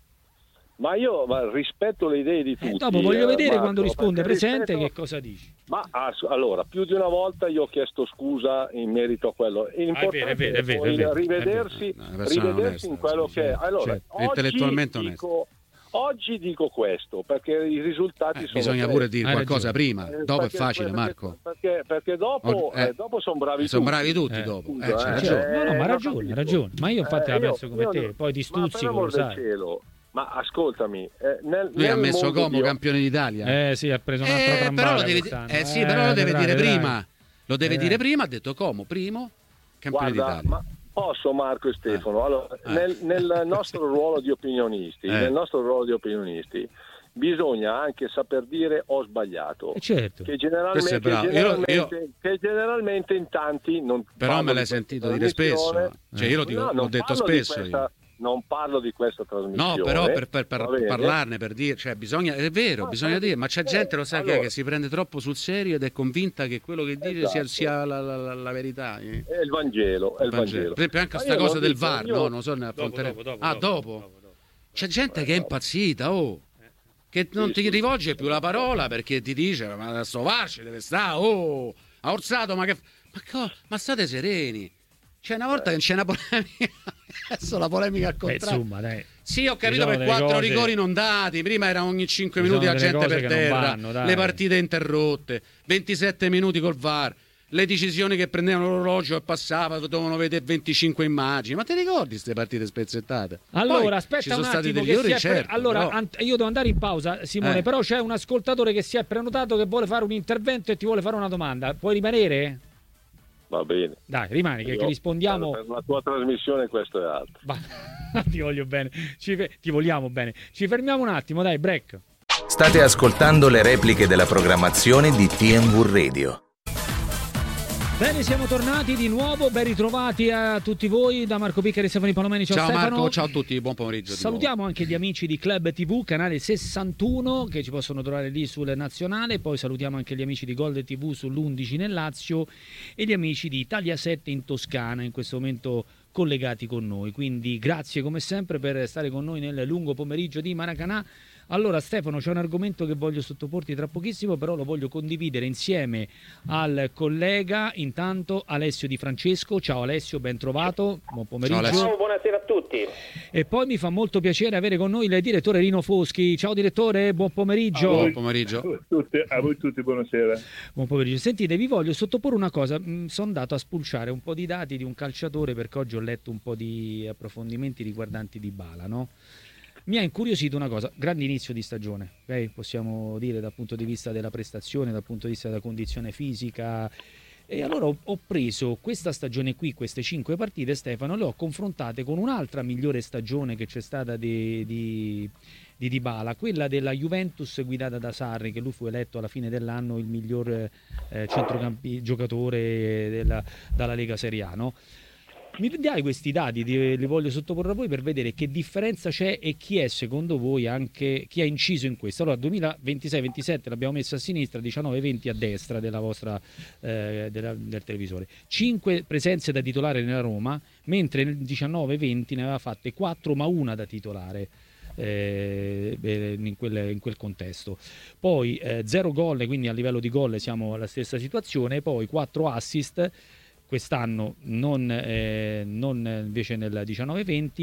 Ma io ma rispetto le idee di tutti. Eh, dopo voglio eh, vedere Marco, quando risponde perché presente rispetto- che cosa dici. Ma ass- allora, più di una volta io ho chiesto scusa in merito a quello. L'importante Ah, è vero, è vero, poi è vero, è vero, rivedersi, è vero. Una persona rivedersi onesta, in quello sì, che è. sì, Allora, certo. oggi Intellettualmente dico, oggi dico questo, perché i risultati Eh, sono bisogna questi. pure dire Hai qualcosa ragione. prima, Eh, dopo perché- è facile, perché- Marco. Perché, perché dopo, Oh, eh, eh, dopo sono bravi sono tutti. bravi tutti Eh, dopo. scusa, Eh, c'è eh. ragione. No, no, ma ha Eh, ragione, non ha ragione. Ma io infatti Eh, la io- penso come io te, non- poi ti ma per stuzzico, amor lo del sai. cielo, ma ascoltami, eh, nel, Lui ha nel messo mondo Como di- campione d'Italia. Eh sì, ha preso un'altra Eh, trambata però lo deve, quest'anno. eh sì, però lo deve vedrai, dire vedrai. prima. Lo deve Eh. dire prima, ha detto Como, primo campione Guarda, d'Italia. ma posso Marco e Stefano? Allora, Eh. nel, nel nostro ruolo di opinionisti, Eh. nel nostro ruolo di opinionisti, bisogna anche saper dire ho sbagliato. Eh, certo. Che Questo generalmente, è bravo. Io- generalmente, io- che generalmente in tanti non Però parlo me l'hai di questa sentito dire spesso. trasmissione. Cioè, io lo dico- No, l'ho non detto parlo di spesso questa- io. Non parlo di questa trasmissione. No, però per, per- per va bene? parlarne, per dire, cioè bisogna, è vero, Ah, bisogna eh, dire, ma c'è eh, gente, lo sai che, è, allora- che si prende troppo sul serio ed è convinta che quello che dice sia, Esatto. sia la, la- la- la verità. eh. È il Vangelo, è il Vangelo. Per esempio anche Ma sta io cosa non del dico- V A R, io- no? Non so, ne Dopo, affronteremo. dopo, dopo, ah, dopo, dopo? dopo, dopo. C'è gente che è impazzita, oh! Che non ti rivolge più la parola perché ti dice, ma adesso V A R ci deve stare, oh! Ha orsato, ma che... Ma, co- ma state sereni! C'è una volta che c'è una polemica, adesso la polemica al Beh, contrario. insomma, dai. Sì, ho Ci capito, sono per delle quattro cose- rigori non dati. Prima era ogni cinque Ci minuti sono la delle gente cose per che non terra, vanno, dai. le partite interrotte, ventisette minuti col V A R, le decisioni che prendevano l'orologio e passava, dovevano vedere venticinque immagini. Ma ti ricordi queste partite spezzettate? Allora, Poi ci aspetta sono un stati attimo degli che ori, si è pre- certo, allora, però- ant- io devo andare in pausa, Simone, Eh. però c'è un ascoltatore che si è prenotato che vuole fare un intervento e ti vuole fare una domanda. Puoi rimanere? Va bene. Dai, rimani che, Io- che rispondiamo. Per la tua trasmissione questo è altro. Va- ti voglio bene. Ci fe- ti vogliamo bene. Ci fermiamo un attimo, dai, break. State ascoltando le repliche della programmazione di T M V Radio. Bene, siamo tornati di nuovo, ben ritrovati a tutti voi da Marco Piccari e Stefano Palomeni. Ciao, Ciao Stefano. Marco, ciao a tutti, buon pomeriggio. di Salutiamo anche gli amici di Club tivù, canale sessantuno, che ci possono trovare lì sul nazionale. Poi salutiamo anche gli amici di Gold tivù sull'undici nel Lazio e gli amici di Italia sette in Toscana, in questo momento collegati con noi. Quindi grazie come sempre per stare con noi nel lungo pomeriggio di Maracanã. Allora Stefano, c'è un argomento che voglio sottoporti tra pochissimo, però lo voglio condividere insieme al collega, intanto Alessio Di Francesco. Ciao Alessio, ben trovato, buon pomeriggio. Ciao, Alessio. Ciao, buonasera a tutti. E poi mi fa molto piacere avere con noi il direttore Rino Foschi. Ciao direttore, buon pomeriggio. Buon pomeriggio. A voi tutti, a voi tutti buonasera. Buon pomeriggio. Sentite, vi voglio sottoporre una cosa. Mm, sono andato a spulciare un po' di dati di un calciatore perché oggi ho letto un po' di approfondimenti riguardanti Dybala, no? Mi ha incuriosito una cosa, grande inizio di stagione, ok? Possiamo dire dal punto di vista della prestazione, dal punto di vista della condizione fisica. E allora ho, ho preso questa stagione qui, queste cinque partite, Stefano, le ho confrontate con un'altra migliore stagione che c'è stata di, di, di Dybala, quella della Juventus guidata da Sarri, che lui fu eletto alla fine dell'anno il miglior eh, centrocampi giocatore della, dalla Lega Serie A, no? Mi dai questi dati, li li voglio sottoporre a voi per vedere che differenza c'è e chi è secondo voi anche, chi ha inciso in questo. Allora duemilaventisei ventisette l'abbiamo messo a sinistra, diciannove venti a destra della vostra, eh, della, del televisore. cinque presenze da titolare nella Roma, mentre nel diciannove venti ne aveva fatte quattro ma una da titolare. Eh, in, quel, in quel contesto. Poi eh, zero gol, quindi a livello di gol siamo alla stessa situazione, poi quattro assist quest'anno, non, eh, non invece nel diciannove venti,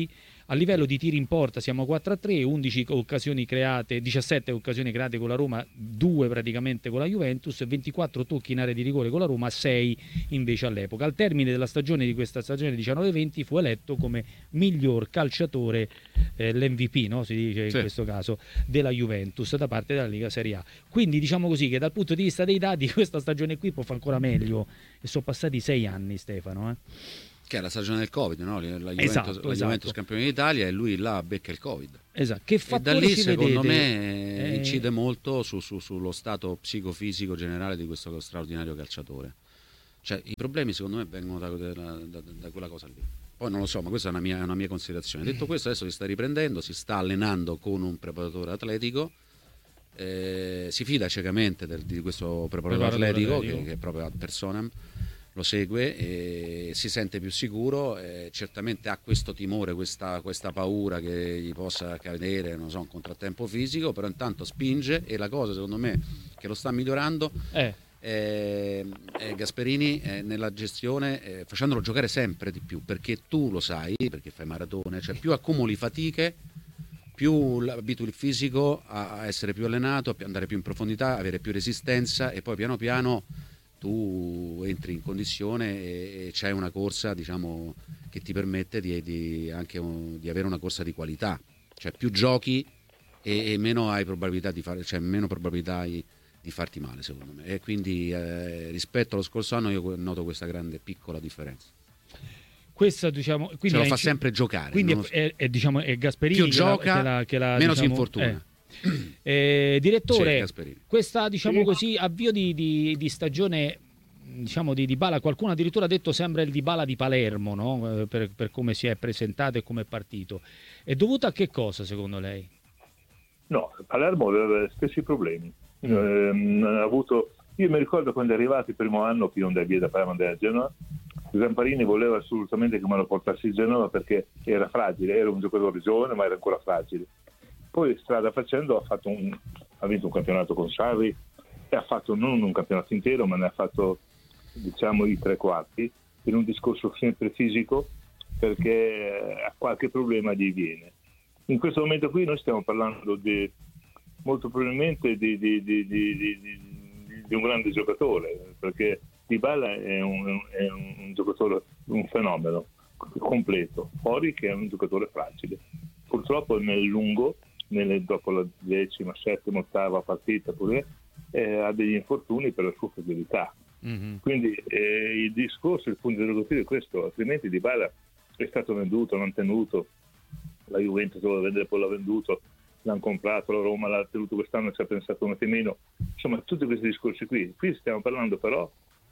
A livello di tiri in porta siamo quattro a tre, undici occasioni create, diciassette occasioni create con la Roma, due praticamente con la Juventus, ventiquattro tocchi in area di rigore con la Roma, sei invece all'epoca. Al termine della stagione di questa stagione diciannove venti fu eletto come miglior calciatore, eh, l'M V P, no? Si dice in Sì. questo caso, della Juventus da parte della Lega Serie A. Quindi diciamo così che dal punto di vista dei dati questa stagione qui può fare ancora meglio, e sono passati sei anni, Stefano. Eh? Che è la stagione del Covid, no? La Juventus, Esatto, la esatto. Juventus campione d'Italia, e lui là becca il Covid. Esatto. Che E da fattori lì ci secondo vedete? me Eh, incide molto su, su- sullo stato psicofisico generale di questo straordinario calciatore. Cioè i problemi secondo me vengono da, da- da- da quella cosa lì. Poi non lo so, ma questa è una mia, è una mia considerazione. Detto questo, adesso si sta riprendendo, si sta allenando con un preparatore atletico, eh, si fida ciecamente del- di questo preparatore, Preparatore atletico, atletico. Che, che è proprio ad personam, lo segue e si sente più sicuro, e certamente ha questo timore, questa, questa paura che gli possa accadere, non so, un contrattempo fisico, però intanto spinge, e la cosa secondo me che lo sta migliorando eh, eh, eh, Gasperini eh, nella gestione, eh, facendolo giocare sempre di più, perché tu lo sai, perché fai maratone, cioè più accumuli fatiche, più abitui il fisico a, a essere più allenato, a andare più in profondità, avere più resistenza, e poi piano piano tu entri in condizione e, e c'è una corsa, diciamo, che ti permette di, di anche un- di avere una corsa di qualità, cioè più giochi e, e meno hai probabilità di fare, cioè meno probabilità hai di farti male, secondo me. E quindi eh, rispetto allo scorso anno io noto questa grande piccola differenza. questa diciamo, quindi Ce lo è fa inci- sempre giocare. Quindi non lo è, so. è- è, diciamo, è Gasperini Più che la- gioca, che la, che la, meno si diciamo, infortuna. eh. Eh, direttore, Sì, Gasperini. questa diciamo Sì. così avvio di, di- di stagione, diciamo di Dybala, qualcuno addirittura ha detto sembra il Dybala di Palermo, no? Eh, per, per come si è presentato e come è partito. È dovuto a che cosa secondo lei? No, Palermo aveva gli stessi problemi. Ehm, ha avuto, io mi ricordo quando è arrivato il primo anno che io andai via da Palermo da Genova, Zamparini voleva assolutamente che me lo portassi a Genova perché era fragile, era un giocatore giovane ma era ancora fragile. Poi strada facendo ha, fatto un, ha vinto un campionato con Sarri e ha fatto non un campionato intero ma ne ha fatto diciamo i tre quarti, in un discorso sempre fisico, perché ha qualche problema gli viene. In questo momento qui noi stiamo parlando di, molto probabilmente di, di, di, di, di, di, di un grande giocatore, perché Dybala è un, è un giocatore, un fenomeno completo, fuori che è un giocatore fragile. Purtroppo nel lungo, nelle, dopo la decima, settima, ottava partita pure, eh, ha degli infortuni per la sua fragilità. Mm-hmm. Quindi eh, il discorso, il punto interrogativo è questo, altrimenti Dybala è stato venduto, non tenuto, la Juventus lo voleva vendere, poi l'ha venduto, l'hanno comprato, la Roma l'ha tenuto quest'anno, ci ha pensato un attimino, insomma tutti questi discorsi qui. Qui stiamo parlando però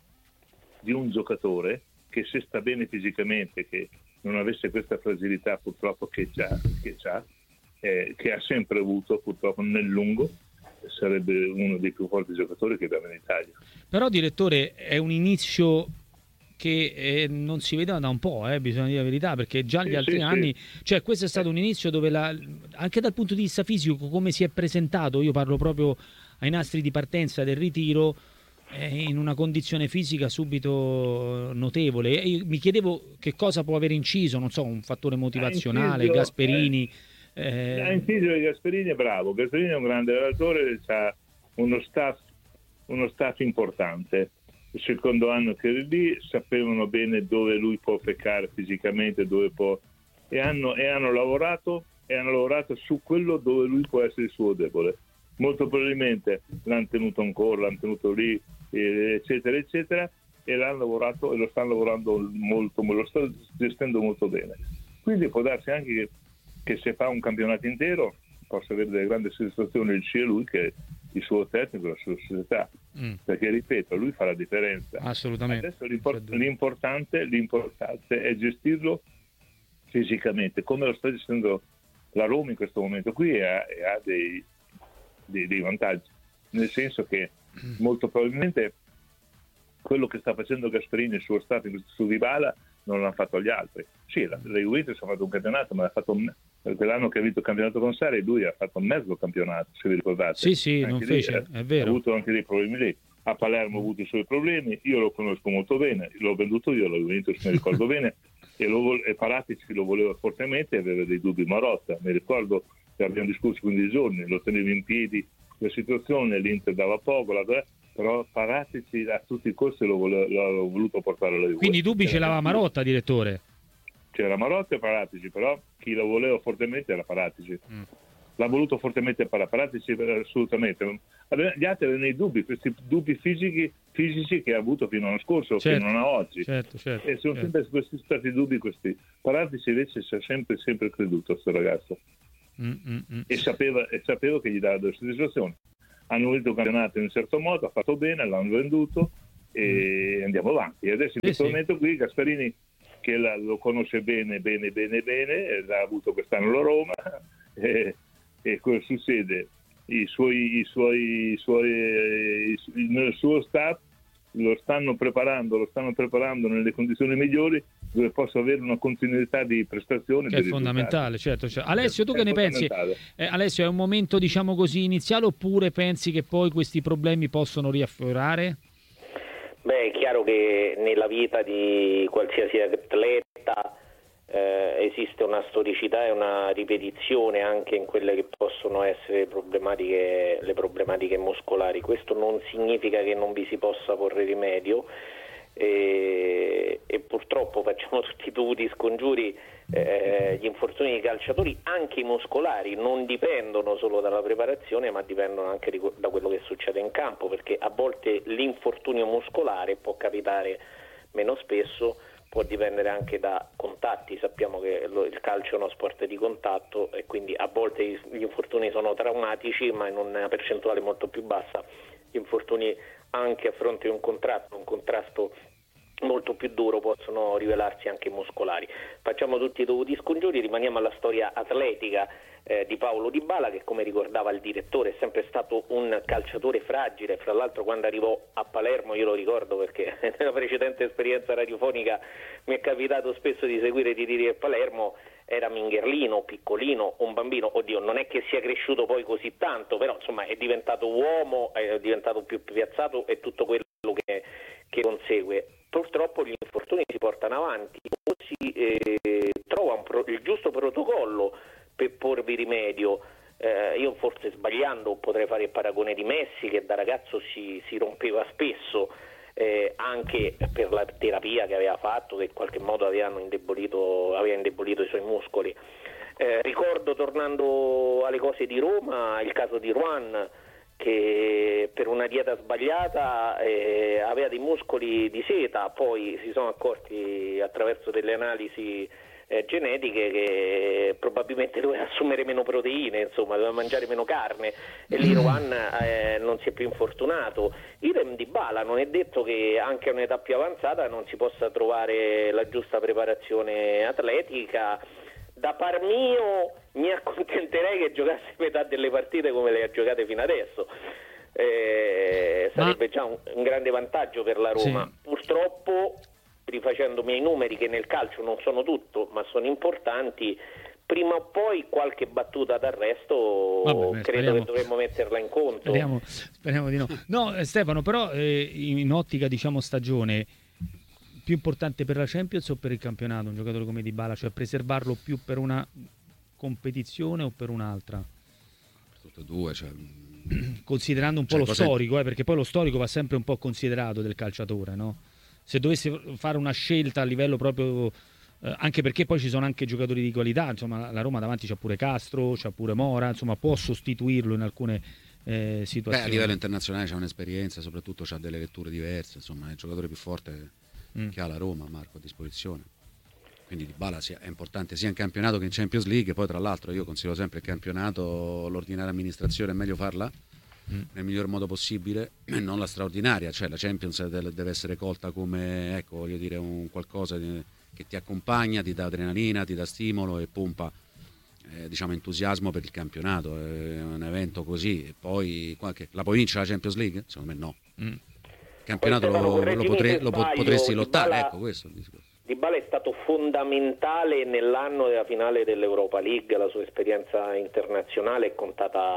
di un giocatore che se sta bene fisicamente, che non avesse questa fragilità purtroppo che c'ha, che, c'ha eh, che ha sempre avuto purtroppo nel lungo, sarebbe uno dei più forti giocatori che abbiamo in Italia. Però direttore è un inizio che eh, non si vedeva da un po', eh, bisogna dire la verità, perché già gli Sì, altri sì, anni, sì. cioè questo è stato un inizio dove la, anche dal punto di vista fisico come si è presentato, io parlo proprio ai nastri di partenza del ritiro, eh, in una condizione fisica subito notevole, e io mi chiedevo che cosa può aver inciso, non so, un fattore motivazionale, inciso, Gasperini. Ha eh, inciso Gasperini è bravo, Gasperini è un grande allenatore, ha uno staff, uno staff importante. Il secondo anno che era lì sapevano bene dove lui può peccare fisicamente, dove può, e hanno, e hanno lavorato e hanno lavorato su quello dove lui può essere il suo debole. Molto probabilmente l'hanno tenuto ancora, l'hanno tenuto lì, eccetera, eccetera, e l'hanno lavorato e lo stanno lavorando molto, lo stanno gestendo molto bene. Quindi può darsi anche che, che se fa un campionato intero possa avere delle grandi soddisfazioni sia lui che il suo tecnico, la sua società, mm, perché ripeto, lui fa la differenza. assolutamente. Adesso l'import- l'importante, l'importante è gestirlo fisicamente, come lo sta gestendo la Roma in questo momento qui, e ha, e ha dei, dei, dei vantaggi, nel senso che molto probabilmente quello che sta facendo Gasperini, il suo stato su Dybala, non l'hanno fatto gli altri. Sì, la, la Juventus ha fatto un campionato, ma ha fatto un, quell'anno che ha vinto il campionato con Sarri, lui ha fatto mezzo campionato, se vi ricordate. Sì, sì, Anche non lì, fece, eh, è vero. Ha avuto anche dei problemi lì. A Palermo ha avuto i suoi problemi, io lo conosco molto bene, l'ho venduto io, la Juventus mi ricordo bene, e, lo, e Paratici lo voleva fortemente e aveva dei dubbi Marotta. Mi ricordo che abbiamo discusso quindici giorni, lo tenevo in piedi la situazione, l'Inter dava poco, la, però Paratici a tutti i costi lo voleva, l'ho voluto portare alla Juve. Quindi i dubbi ce l'aveva Marotta, direttore? C'era Marotta e Paratici, però chi lo voleva fortemente era Paratici. Mm. L'ha voluto fortemente Paratici, assolutamente. Gli altri avevano i dubbi, questi dubbi fisici, fisici che ha avuto fino all'anno scorso, certo, fino a oggi. Certo, certo, e sono certo. sempre questi stati dubbi questi. Paratici invece ci ha sempre, sempre creduto a questo ragazzo. Mm, mm, mm. E, sapeva, e sapeva che gli dava delle soddisfazioni. Hanno vinto il campionato in un certo modo, ha fatto bene, l'hanno venduto e mm. andiamo avanti. E adesso in questo sì, momento qui Gasperini, che la, lo conosce bene, bene, bene, bene, l'ha avuto quest'anno la Roma, e, e cosa succede? I suoi, i suoi, i suoi, i, nel suo staff lo stanno preparando, lo stanno preparando nelle condizioni migliori dove possa avere una continuità di prestazioni. Che è fondamentale, certo, certo. Alessio, tu è che ne pensi? Eh, Alessio, è un momento, diciamo così, iniziale, oppure pensi che poi questi problemi possono riaffiorare? Beh, è chiaro che nella vita di qualsiasi atleta eh, esiste una storicità e una ripetizione anche in quelle che possono essere problematiche, le problematiche muscolari. Questo non significa che non vi si possa porre rimedio e, e purtroppo facciamo tutti i dovuti scongiuri. Eh, gli infortuni dei calciatori, anche i muscolari, non dipendono solo dalla preparazione, ma dipendono anche di, da quello che succede in campo, perché a volte l'infortunio muscolare può capitare meno spesso, può dipendere anche da contatti. Sappiamo che lo, il calcio è uno sport di contatto e quindi a volte gli infortuni sono traumatici, ma in una percentuale molto più bassa gli infortuni anche a fronte di un contratto, un contrasto molto più duro, possono rivelarsi anche muscolari. Facciamo tutti i dovuti scongiuri, rimaniamo alla storia atletica eh, di Paolo Dybala, che, come ricordava il direttore, è sempre stato un calciatore fragile. Fra l'altro, quando arrivò a Palermo, io lo ricordo perché nella precedente esperienza radiofonica mi è capitato spesso di seguire i tiri a Palermo, era mingherlino, piccolino, un bambino. Oddio, non è che sia cresciuto poi così tanto, però insomma è diventato uomo, è diventato più piazzato e tutto quello che, che consegue. Purtroppo gli infortuni si portano avanti, o si eh, trova un pro- il giusto protocollo per porvi rimedio. Eh, io forse sbagliando potrei fare il paragone di Messi, che da ragazzo si, si rompeva spesso, eh, anche per la terapia che aveva fatto, che in qualche modo avevano indebolito, aveva indebolito i suoi muscoli. Eh, ricordo, tornando alle cose di Roma, il caso di Ruan, che per una dieta sbagliata eh, aveva dei muscoli di seta, poi si sono accorti attraverso delle analisi eh, genetiche che probabilmente doveva assumere meno proteine, insomma doveva mangiare meno carne, e lì Rohan eh, non si è più infortunato. Idem Dybala, non è detto che anche a un'età più avanzata non si possa trovare la giusta preparazione atletica. Da par mio mi accontenterei che giocasse metà delle partite come le ha giocate fino adesso, eh, sarebbe Ma... già un, un grande vantaggio per la Roma. Sì. Purtroppo, rifacendo i miei numeri, che nel calcio non sono tutto ma sono importanti, prima o poi qualche battuta d'arresto Vabbè, credo speriamo, che dovremmo metterla in conto. Speriamo, speriamo di no. No, eh, Stefano, però eh, in ottica, diciamo, stagione, più importante per la Champions o per il campionato un giocatore come Dybala, cioè preservarlo più per una competizione o per un'altra? Per tutte e due, cioè... considerando un po' cioè, lo cose... storico, eh, perché poi lo storico va sempre un po' considerato del calciatore, no? Se dovessi fare una scelta a livello proprio eh, anche perché poi ci sono anche giocatori di qualità, insomma la Roma davanti c'ha pure Castro, c'ha pure Mora, insomma può sostituirlo in alcune eh, situazioni. Beh, a livello internazionale c'ha un'esperienza, soprattutto c'ha delle letture diverse, insomma è il giocatore più forte Mm. che ha la Roma, Marco, a disposizione. Quindi Dybala è importante sia in campionato che in Champions League. Poi tra l'altro io considero sempre il campionato, l'ordinaria amministrazione è meglio farla mm. nel miglior modo possibile e non la straordinaria, cioè la Champions deve essere colta come, ecco, voglio dire, un qualcosa che ti accompagna, ti dà adrenalina, ti dà stimolo e pompa eh, diciamo entusiasmo per il campionato. È un evento così. E poi qualche... la puoi vincere la Champions League? Secondo me no. Mm. Il campionato lo, lo, potre, lo potresti lottare, Dybala, ecco questo è il discorso. Dybala è stato fondamentale nell'anno della finale dell'Europa League, la sua esperienza internazionale è contata,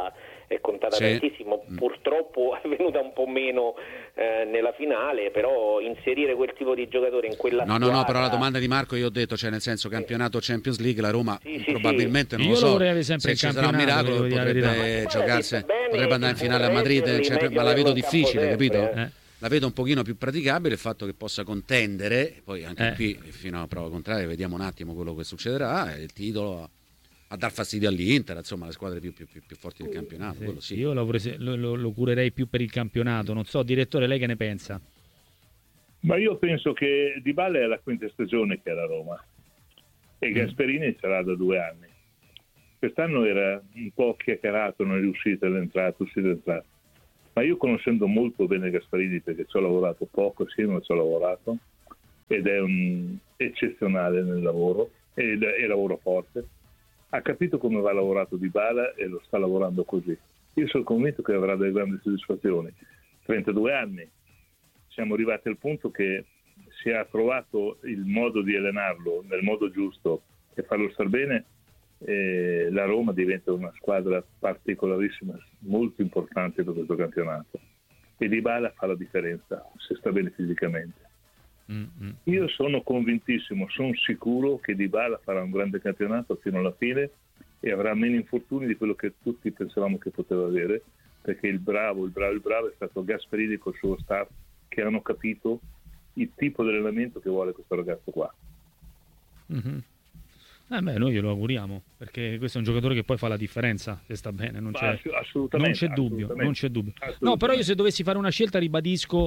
è contata sì. tantissimo, purtroppo è venuta un po' meno eh, nella finale, però inserire quel tipo di giocatore in quella no squadra... no no però la domanda di Marco io ho detto, cioè nel senso campionato Champions League la Roma sì, sì, probabilmente sì. non Io lo so, lo vorrei avere sempre se in ci sarà un campionato, miracolo devo dire la potrebbe verità. giocarsi, Bene, potrebbe andare in finale a Madrid, cioè, ma la vedo difficile, capito? Eh. La vedo un pochino più praticabile il fatto che possa contendere, poi anche Eh. qui fino a prova contraria vediamo un attimo quello che succederà, il titolo a dar fastidio all'Inter, insomma le squadre più, più, più, più forti del campionato, Sì, quello sì. Io lo, prese- lo- lo- lo curerei più per il campionato, non so, direttore, lei che ne pensa? Ma io penso che Dybala è la quinta stagione che è la Roma e Gasperini sarà da due anni. Quest'anno era un po' chiacchierato, non è riuscito all'entrata, uscito all'entrata. Ma io conoscendo molto bene Gasperini, perché ci ho lavorato poco, sì, non ci ho lavorato, ed è un eccezionale nel lavoro, e, e lavoro forte, ha capito come va lavorato Dybala e lo sta lavorando così. Io sono convinto che avrà delle grandi soddisfazioni. trentadue anni, siamo arrivati al punto che si è trovato il modo di allenarlo nel modo giusto e farlo star bene, e la Roma diventa una squadra particolarissima, molto importante per questo campionato, e Dybala fa la differenza se sta bene fisicamente. Mm-hmm. Io sono convintissimo, sono sicuro che Dybala farà un grande campionato fino alla fine e avrà meno infortuni di quello che tutti pensavamo che poteva avere, perché il bravo, il bravo, il bravo è stato Gasperini col suo staff, che hanno capito il tipo di allenamento che vuole questo ragazzo qua. Mm-hmm. Eh beh, noi glielo auguriamo, perché questo è un giocatore che poi fa la differenza, se sta bene, non c'è, non c'è dubbio, non c'è dubbio. No, però io se dovessi fare una scelta, ribadisco,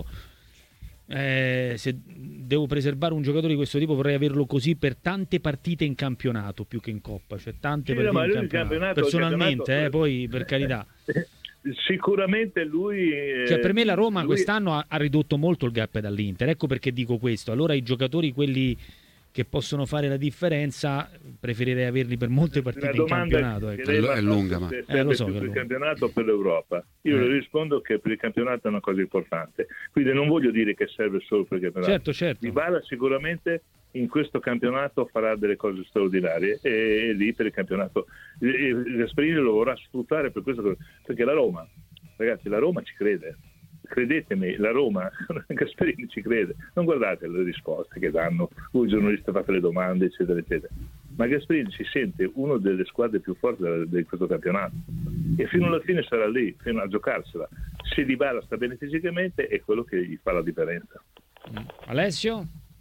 eh, se devo preservare un giocatore di questo tipo vorrei averlo così per tante partite in campionato più che in Coppa, cioè tante sì, partite no, in campionato. campionato Personalmente, campionato, eh, poi per carità. Sicuramente lui... Cioè per me la Roma lui... quest'anno ha, ha ridotto molto il gap dall'Inter, ecco perché dico questo. Allora i giocatori, quelli che possono fare la differenza, preferirei averli per molte partite in campionato. Ecco. È, è lunga, ma se eh, lo so più che per il lunga. campionato o per l'Europa. Io Eh. le rispondo che per il campionato è una cosa importante. Quindi non voglio dire che serve solo per il campionato. Certo, certo. Dybala sicuramente in questo campionato farà delle cose straordinarie e, e lì per il campionato Gasperini lo vorrà sfruttare per questo, perché la Roma, ragazzi, la Roma ci crede. Credetemi, la Roma, Gasperini ci crede, non guardate le risposte che danno, voi giornalisti fate le domande eccetera eccetera, ma Gasperini si sente una delle squadre più forti di questo campionato e fino alla fine sarà lì, fino a giocarsela. Se Dybala sta bene fisicamente è quello che gli fa la differenza. Alessio?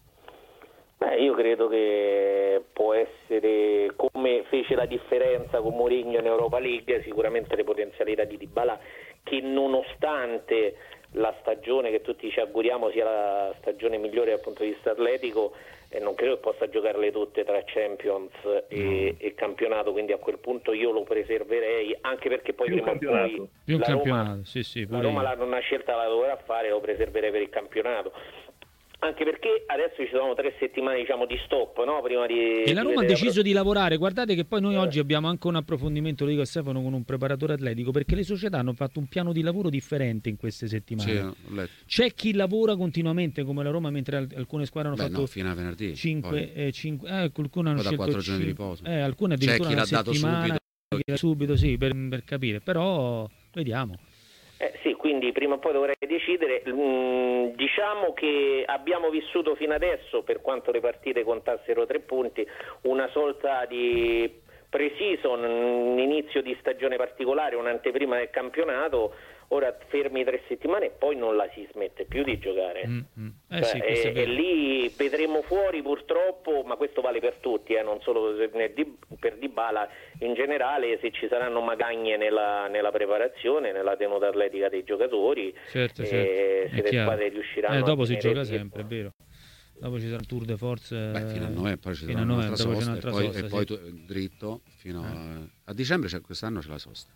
Beh, io credo che può essere, come fece la differenza con Mourinho in Europa League, sicuramente le potenzialità di Dybala, che nonostante la stagione che tutti ci auguriamo sia la stagione migliore dal punto di vista atletico, e non credo che possa giocarle tutte tra Champions e, mm. e campionato, quindi a quel punto io lo preserverei, anche perché poi più prima o poi più la campionato, Roma, sì, sì, la Roma la, una scelta la dovrà fare, lo preserverei per il campionato. Anche perché adesso ci sono tre settimane, diciamo, di stop, no? Prima di, e la di Roma ha vedere deciso la... di lavorare. Guardate che poi noi eh. oggi abbiamo anche un approfondimento, lo dico a Stefano, con un preparatore atletico, perché le società hanno fatto un piano di lavoro differente in queste settimane. Sì, ho letto. C'è chi lavora continuamente come la Roma, mentre alcune squadre hanno Beh, fatto no, fino a venerdì cinque, eh, cinque eh, qualcuno hanno da scelto quattro giorni di cinque, riposo. eh, alcune C'è addirittura chi una l'ha dato settimana, subito, subito sì, per, per capire, però vediamo. Eh, sì, quindi prima o poi dovrei decidere. Mm, diciamo che abbiamo vissuto fino adesso, per quanto le partite contassero tre punti, una sorta di pre-season, un inizio di stagione particolare, un'anteprima del campionato. Ora fermi tre settimane e poi non la si smette più di giocare. Mm-hmm. Eh, cioè, sì, e, e lì vedremo fuori purtroppo, ma questo vale per tutti, eh, non solo per Dybala, in generale, se ci saranno magagne nella, nella preparazione, nella tenuta atletica dei giocatori, certo, e certo. se È le squadre riusciranno eh, dopo a si gioca dietro. sempre, è vero. Dopo ci sarà il tour de force. Beh, fino a novembre, poi ci sarà novembre, un'altra dopo c'è sosta, un'altra e poi, sosta, e sì. poi tu, dritto fino Eh. a, a dicembre, cioè, quest'anno c'è la sosta.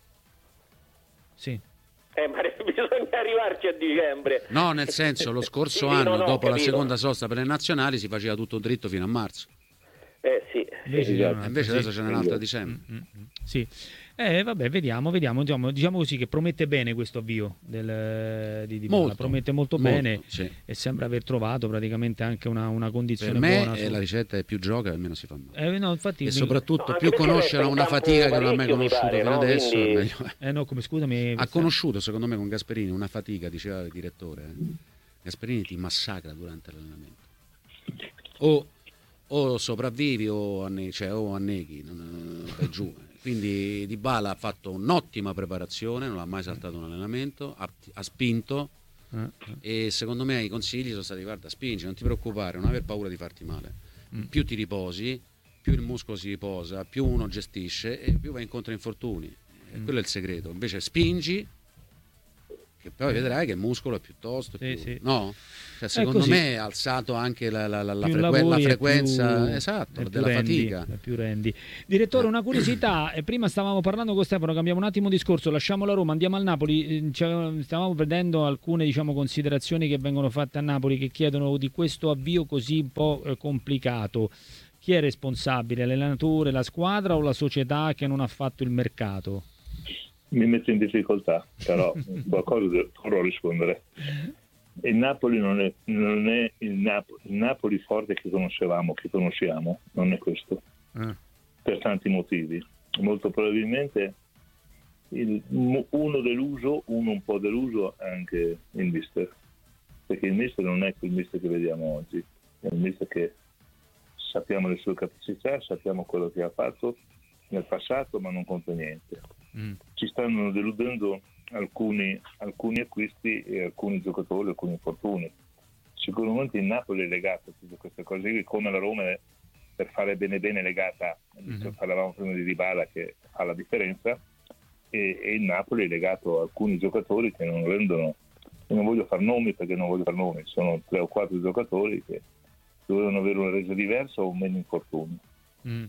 Sì. Eh, ma bisogna arrivarci a dicembre. No, nel senso, lo scorso Sì, anno, no, no, dopo la capito. seconda sosta per le nazionali, si faceva tutto dritto fino a marzo. Eh sì, Invece, esatto. Invece sì. adesso ce n'è un'altra a dicembre. Mm, mm, mm. Sì. Eh, vabbè, vediamo, vediamo, diciamo, diciamo così che promette bene questo avvio del, di Dybala, Molto, promette molto, molto, bene sì. e sembra aver trovato praticamente anche una, una condizione Per me buona. è su... la ricetta è più gioca e meno si fa male. Eh, no, infatti, E mi... soprattutto No, più anche perché conoscere resta in una campo fatica che non ha mai parecchio, mi conosciuto pare, fino no? adesso, Quindi- meglio è. Eh no, come scusami. Ha conosciuto secondo me con Gasperini una fatica, diceva il direttore. eh. Gasperini ti massacra durante l'allenamento. O, o sopravvivi o, anne- cioè, o anneghi, non, non vai giù. Quindi Dybala ha fatto un'ottima preparazione, non ha mai saltato un allenamento, ha, ha spinto Eh, e secondo me i consigli sono stati: guarda, spingi, non ti preoccupare, non aver paura di farti male. Mm. Più ti riposi, più il muscolo si riposa, più uno gestisce e più va incontro a infortuni. E Mm. quello è il segreto. Invece spingi, che poi vedrai che il muscolo è piuttosto Sì, più, sì. no? Cioè, secondo così. me ha alzato anche la, la, la, la, più frequ- la lavori e frequenza più- esatto, e più della rendi, fatica. e più rendi. Direttore, una curiosità, eh, prima stavamo parlando con Stefano, cambiamo un attimo discorso, lasciamo la Roma, andiamo al Napoli, eh, cioè, stavamo vedendo alcune, diciamo, considerazioni che vengono fatte a Napoli che chiedono di questo avvio così un po' eh, complicato. Chi è responsabile, l'allenatore, la squadra o la società che non ha fatto il mercato? Mi metto in difficoltà, però qualcosa dovrò rispondere. Il Napoli non è, non è il, Nap- il Napoli forte che conoscevamo, che conosciamo, non è questo, Eh. per tanti motivi. Molto probabilmente il- uno deluso, uno un po' deluso è anche il mister, perché il mister non è quel mister che vediamo oggi, è il mister che sappiamo le sue capacità, sappiamo quello che ha fatto nel passato, ma non conta niente. Mm. Ci stanno deludendo alcuni, alcuni acquisti e alcuni giocatori, alcuni infortuni. Sicuramente il Napoli è legato a tutte queste cose qui, come la Roma è, per fare bene bene legata, Mhm. parlavamo prima di Dybala che fa la differenza, e, e il Napoli è legato a alcuni giocatori che non rendono, e non voglio far nomi perché non voglio far nomi, sono tre o quattro giocatori che dovevano avere una resa diversa o meno infortuni. Mm.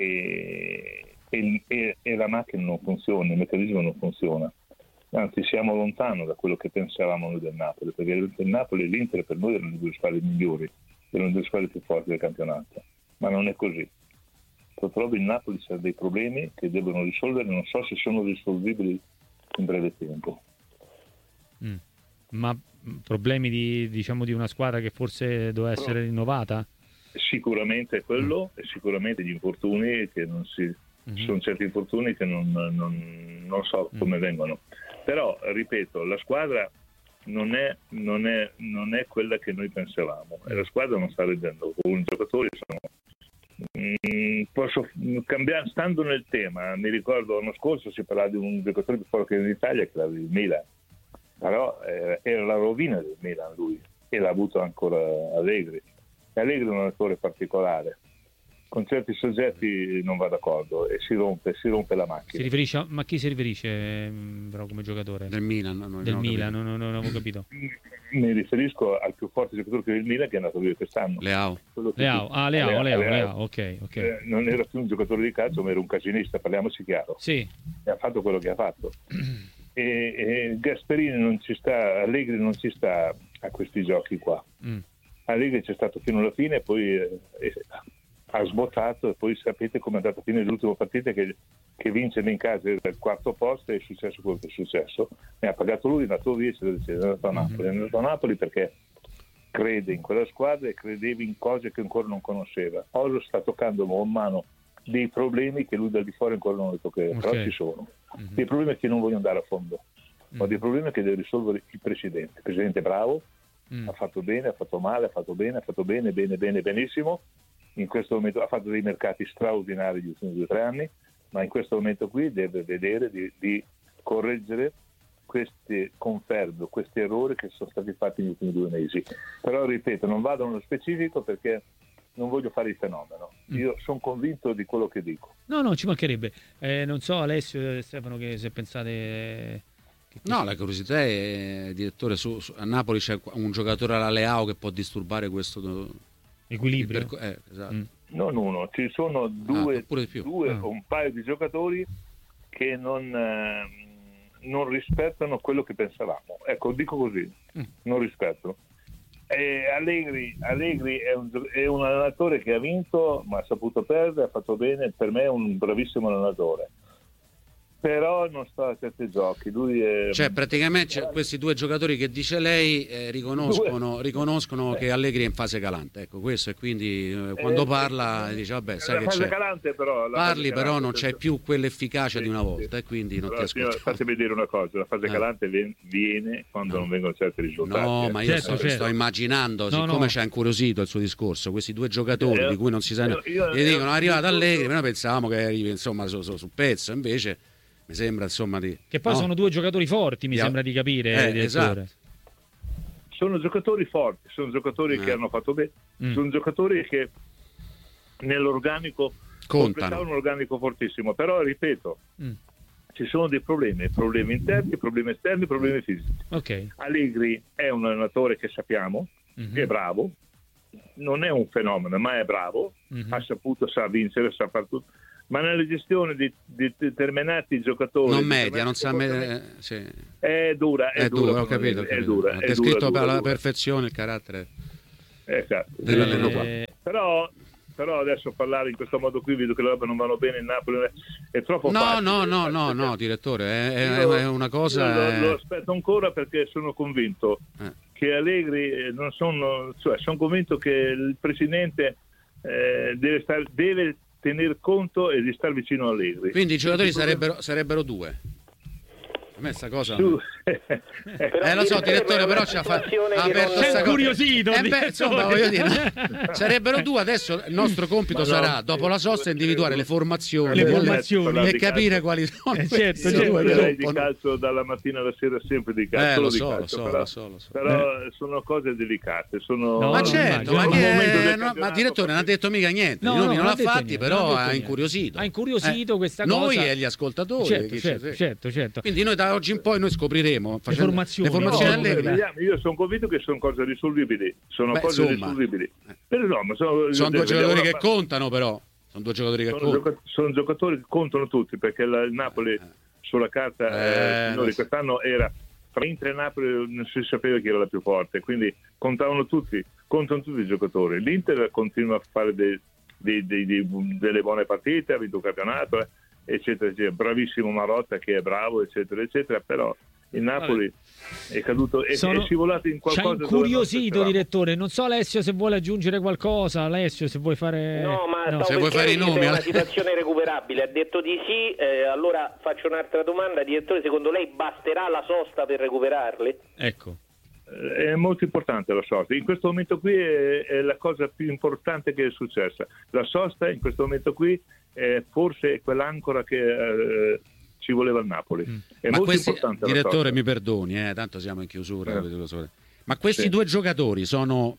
E, e, e- e la macchina non funziona, il meccanismo non funziona. Anzi, siamo lontano da quello che pensavamo noi del Napoli, perché il Napoli e l'Inter per noi erano le due squadre migliori, erano le due squadre più forti del campionato, ma non è così. Purtroppo il Napoli ha dei problemi che devono risolvere, non so se sono risolvibili in breve tempo. Mm. Ma mm, problemi di, diciamo, di una squadra che forse doveva essere rinnovata? Sicuramente è quello, e sicuramente gli infortuni che non si... Mhm. Ci sono certi infortuni che non, non- non so come vengono, però ripeto, la squadra non è, non è, non è quella che noi pensavamo e la squadra non sta reggendo. Con i giocatori sono... Mm, posso cambiare, stando nel tema, mi ricordo l'anno scorso si parlava di un giocatore più forte in Italia che era il Milan, però eh, era la rovina del Milan lui, e l'ha avuto ancora Allegri. E Allegri è un allenatore particolare, con certi soggetti non va d'accordo e si rompe, si rompe la Si macchina. riferisce a, ma chi si riferisce mm, però come giocatore? Del Milan, no, Del no, Milan, capito. non, non, non avevo capito. Mi riferisco al più forte giocatore che è il Milan, che è andato via quest'anno. Leao. Quello che- Leao, ah Leao, Leao, Leao, Leao. Leao, ok, ok. Eh, non era più un giocatore di calcio, ma era un casinista, parliamoci chiaro. Sì, E ha fatto quello che ha fatto. E, e Gasperini non ci sta, Allegri non ci sta a questi giochi qua. mm. Allegri c'è stato fino alla fine e poi eh, eh, ha sbottato, e poi sapete come è andata a fine dell'ultima partita, che, che vince in casa del quarto posto, e è successo quello che è successo. Ne ha pagato lui, è andato via, è andato a Napoli. È andato a Napoli perché crede in quella squadra e credeva in cose che ancora non conosceva. Ora sta toccando man mano dei problemi che lui dal di fuori ancora non ha toccato, Ok. però ci sono. Mhm. Dei problemi che non voglio andare a fondo, ma Mm. dei problemi che deve risolvere il presidente. Il presidente è bravo, Mm. ha fatto bene, ha fatto male, ha fatto bene, ha fatto bene, bene, bene, benissimo. In questo momento ha fatto dei mercati straordinari gli ultimi due o tre anni, ma in questo momento qui deve vedere di, di correggere questi confermi, questi errori che sono stati fatti negli ultimi due mesi. Però ripeto, non vado nello specifico perché non voglio fare il fenomeno. Io sono convinto di quello che dico. No, no, ci mancherebbe. Eh, non so, Alessio e Stefano, che se pensate... Che No, la curiosità è, direttore, su, su- a Napoli c'è un giocatore alla Leao che può disturbare questo equilibrio. il perco- eh, esatto. Mm. Non uno, ci sono due, Ah, pure di più. due Ah. o un paio di giocatori che non, eh, non rispettano quello che pensavamo. Ecco, dico così, Mm. non rispettano. eh, Allegri, Allegri è, un, è un allenatore che ha vinto, ma ha saputo perdere, ha fatto bene, per me è un bravissimo allenatore. Però non sta a certi giochi. Lui è... Cioè, praticamente cioè, questi due giocatori che dice lei eh, riconoscono, riconoscono che Allegri è in fase calante. Ecco, questo, e quindi eh, quando parla dice vabbè, sai la che fase c'è. Calante, però, la Parli, fase però calante, non c'è più quell'efficacia sì, di una volta, sì. e quindi non Però, ti ascolto. fatemi dire una cosa: la fase Eh. calante viene quando No. non vengono certi risultati. No, eh. ma io Certo, sto, certo. sto immaginando, No, siccome no. ci ha incuriosito il suo discorso, questi due giocatori Eh, di cui non si sa, io- io- gli dicono io- è arrivato io- Allegri, noi pensavamo che arrivi insomma su, su, sul pezzo, invece mi sembra insomma di... Che poi no? sono due giocatori forti, mi Yeah. sembra di capire, Eh, direttore. esatto. Sono giocatori forti, sono giocatori Eh. che hanno fatto bene, Mm. sono giocatori che nell'organico Contano. completavano un organico fortissimo, però ripeto, Mm. ci sono dei problemi, problemi interni, problemi esterni, problemi fisici. Ok. Allegri è un allenatore che sappiamo, Mhm. che è bravo, non è un fenomeno, ma è bravo, Mhm. ha saputo, sa vincere, sa fare tutto, ma nella gestione di, di determinati giocatori Non di media, non sa... determinati Me- sì. è dura, è, È dura, duro, ho capito, ho è capito. dura, Ha è descritto dura, per dura, la dura. perfezione il carattere Esatto. dell'allenatore. Eh, Però, però adesso parlare in questo modo qui, vedo che le robe non vanno bene in Napoli, è troppo No, facile. no, no, no, no, direttore, è, è- Io- è una cosa... io lo, lo eh, aspetto ancora perché sono convinto eh. che Allegri eh, non sono, cioè sono convinto che il presidente eh, deve, star, deve tener conto e di star vicino a Allegri. Quindi i giocatori sarebbero, sarebbero due. A me sta cosa... Su- Eh lo so direttore, però ci ha fa- ha aperto Sei sta cosa. incuriosito, Eh beh, direttore. insomma, voglio dire, no? Sarebbero due, adesso il nostro compito Ma no, sarà dopo la sosta individuare le formazioni, Le delle- formazioni. e capire quali sono Eh, questi certo, Io certo, due parlerei gruppi. di calcio dalla mattina alla sera, sempre di calcio, Eh, solo lo di so, lo calcio, so, però, lo so, lo so. però sono cose delicate. Sono... No, Ma no, certo, immagino. ma, Un che- momento del no, campionato ma direttore non ha detto mica niente, No, di nomi no, non non l'ha ha detto fatti, niente, non però ha detto ha niente. incuriosito. Ha incuriosito questa Noi cosa. e gli ascoltatori. Certo, chi certo, ci- certo, certo. Quindi noi da oggi in poi noi scopriremo facendo- formazioni. le formazioni No, Allegri. no, Vediamo, io sono convinto che sono cose risolvibili, sono Beh, cose insomma. risolvibili. Però no, ma sono, Sono due vediamo giocatori una che parte. contano, però. Sono due giocatori che Sono, contano. gioca- sono giocatori che contano tutti, perché la- il Napoli sulla carta Eh, eh, signori, lo so. quest'anno era tra Inter e Napoli, non si sapeva chi era la più forte, quindi contavano tutti, contano tutti i giocatori. L'Inter continua a fare dei- dei- dei- dei- delle buone partite, ha vinto il campionato, eh, eccetera, eccetera. Bravissimo Marotta che è bravo, eccetera, eccetera, però il Napoli è caduto e Sono- è scivolato in Ci ha qualcosa dove non incuriosito, pensavamo. direttore. Non so, Alessio, se vuole aggiungere qualcosa. Alessio, se vuoi fare. No, ma stavo Se per vuoi fare i chiedergli nomi, se è una Ale- situazione recuperabile. Ha detto di sì, eh, allora faccio un'altra domanda. Direttore, secondo lei basterà la sosta per recuperarli? Ecco. È molto importante la sosta. In questo momento qui è, è la cosa più importante che è successa. La sosta in questo momento qui è forse quell'ancora che eh, ci voleva il Napoli. È Ma molto questi, importante la direttore, sosta. mi perdoni, eh, tanto siamo in chiusura. Eh. Ma questi Sì. due giocatori sono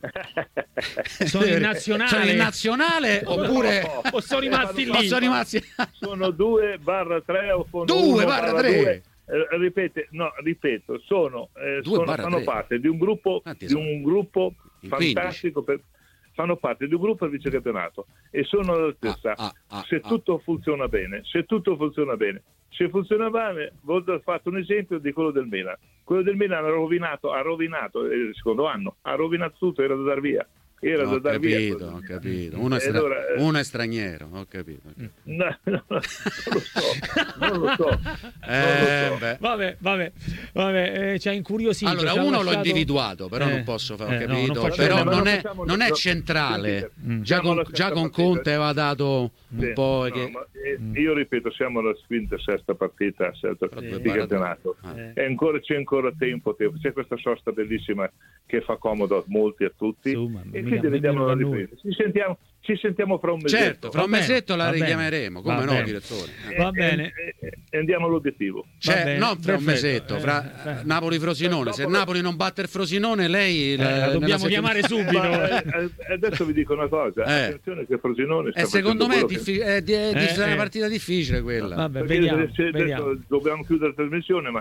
Sono in nazionale? Sono in nazionale oppure O sono rimasti o lì? sono rimasti Sono due barra tre o fondo Due uno barra barra tre. due. Eh, ripete, no, ripeto, sono, eh, Due sono- barra fanno tre. parte di un gruppo, Quanti di sono? un gruppo In fantastico per, fanno parte di un gruppo del vicecampionato e sono all'altezza. Ah, ah, ah, se ah. tutto funziona bene, se tutto funziona bene, se funziona bene, ho fatto un esempio di quello del Milan. Quello del Milan ha rovinato, ha rovinato eh, il secondo anno, ha rovinato tutto, era da dar via. Era da Ho dar via. capito, ho capito. Uno è, E stra- allora, eh, uno è straniero, ho capito. ho capito. No, no, non lo so, non lo so. Eh, non lo so. beh. Vabbè, vabbè, vabbè, eh, ci ha incuriosito. Allora, ci ha uno l'ho lasciato- individuato, però Eh, non posso fare, ho eh, no, capito. non facciamo- però Vabbè, ma non non è, facciamo- non è no, centrale. sentite, Mm. Già siamo con, alla già sesta con partita. Conte aveva dato un Sì, po'. no, che... ma, eh, io ripeto, siamo alla quinta e sesta partita certo, Però di due barra campionato. due. Eh. E ancora, c'è ancora tempo, tempo, c'è questa sosta bellissima che fa comodo a molti, a tutti. Insomma, e mica- quindi vediamo mica la noi. ripresa. Ci sentiamo, ci sentiamo fra un mesetto. Certo, fra un Va bene, mesetto la va bene. richiameremo, come Va no, bene. direttore? E- Va e- bene. E, e- e andiamo all'obiettivo. Cioè, bene, non fra un perfetto, mesetto, eh, fra eh. Napoli-Frosinone. Se il Dopo- Napoli non batte il Frosinone, lei Eh, la- la nella dobbiamo settimana- chiamare subito. Ma, eh, eh, adesso vi dico una cosa, Eh. attenzione che Frosinone sta E secondo me è, facendo quello diffi- è, di- è di- Eh, è una eh. partita difficile quella. Vabbè, Perché vediamo, se- adesso vediamo. dobbiamo chiudere la trasmissione, ma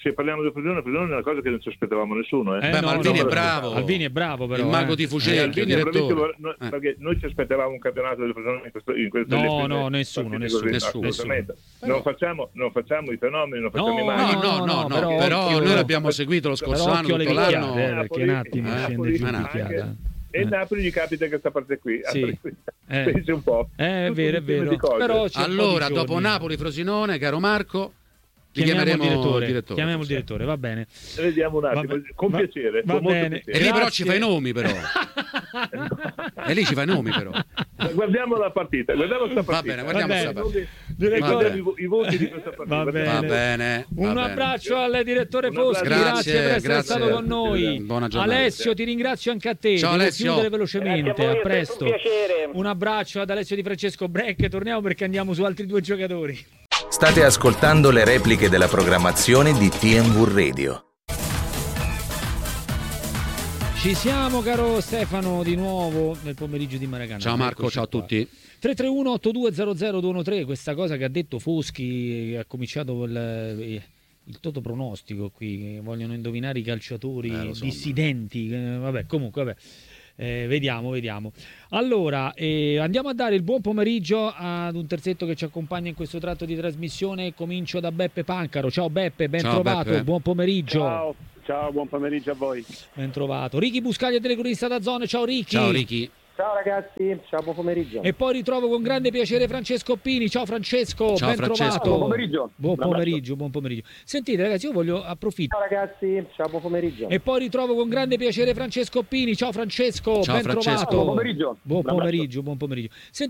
se parliamo di Frosinone, Frosinone è una cosa che non ci aspettavamo nessuno. Eh. Eh, Beh, no, ma Alvini no, è bravo. Alvini è bravo, però. Il mago eh. di Eh, Fucecchio, Alvini è bravissimo, direttore. no, Eh. perché noi ci aspettavamo un campionato del Frosinone in questo, in questo No, prime no, nessuno, partite nessuno, così, nessuno, assolutamente. nessuno. Non, facciamo, non facciamo i fenomeni, non facciamo No, i No, maghi. no, no, no, no, però però, occhio- noi l'abbiamo seguito lo scorso Però anno, occhio alle tutto vecchiate, l'anno. eh, perché un attimo Eh, scende Napoli, giù di anche- fiata. E Eh. Napoli gli capita questa parte qui. Sì. Eh. Pensi un po'. Eh, è Tutto vero, è un insieme vero. di cose. Però c'è un po' di Allora, giorni. dopo Napoli, Frosinone, caro Marco, li Chiamiamo il chiameremo direttore, il direttore. chiamiamo il direttore, va bene. Vediamo un attimo, Va- con va- piacere. va con molto bene. E piacere. lì però Grazie. ci fai i nomi, però. E lì ci fai i nomi, però. Guardiamo la partita, guardiamo questa Va partita. bene, guardiamo Va questa bene. partita. Direttore- Guardiamo i, vo- i voti di questa partita. Va bene. Va bene. va Un bene. abbraccio al direttore Un Foschi, abbraccio. grazie, per essere Grazie, stato con noi. buona giornata. Alessio, ti ringrazio anche a te. Ciao, Devo Alessio. chiudere velocemente, Grazie a voi, a è presto. sempre un piacere. Un abbraccio ad Alessio Di Francesco Break, torniamo perché andiamo su altri due giocatori. State ascoltando le repliche della programmazione di T M V Radio. Ci siamo, caro Stefano, di nuovo nel pomeriggio di Maracana. Ciao Marco, Eccoci ciao a qua. tutti. tre tre uno otto due zero zero due uno tre, questa cosa che ha detto Foschi, che ha cominciato il, il toto pronostico qui, che vogliono indovinare i calciatori Eh, lo so, dissidenti, eh, vabbè, comunque, vabbè. Eh, vediamo, vediamo. Allora, eh, andiamo a dare il buon pomeriggio ad un terzetto che ci accompagna in questo tratto di trasmissione. Comincio da Beppe Pancaro. Ciao Beppe, ben Ciao, trovato, Beppe. buon pomeriggio. Ciao, ciao, buon pomeriggio a voi. Ben trovato. Ricky Buscaglia, telecronista da Zone. Ciao Ricky. Ciao Ricky. Ciao ragazzi, ciao, buon pomeriggio. E poi ritrovo con grande piacere Francesco Pini. Ciao Francesco, Ciao, ben Francesco. trovato. Buon pomeriggio. Buon Un abbraccio. pomeriggio, buon pomeriggio. Sentite ragazzi, io voglio approfittare. Ciao ragazzi, ciao, buon pomeriggio. E poi ritrovo con grande piacere Francesco Pini. Ciao Francesco, Ciao, ben Francesco. trovato. Buon pomeriggio. Buon Un abbraccio. pomeriggio, buon pomeriggio. Sentite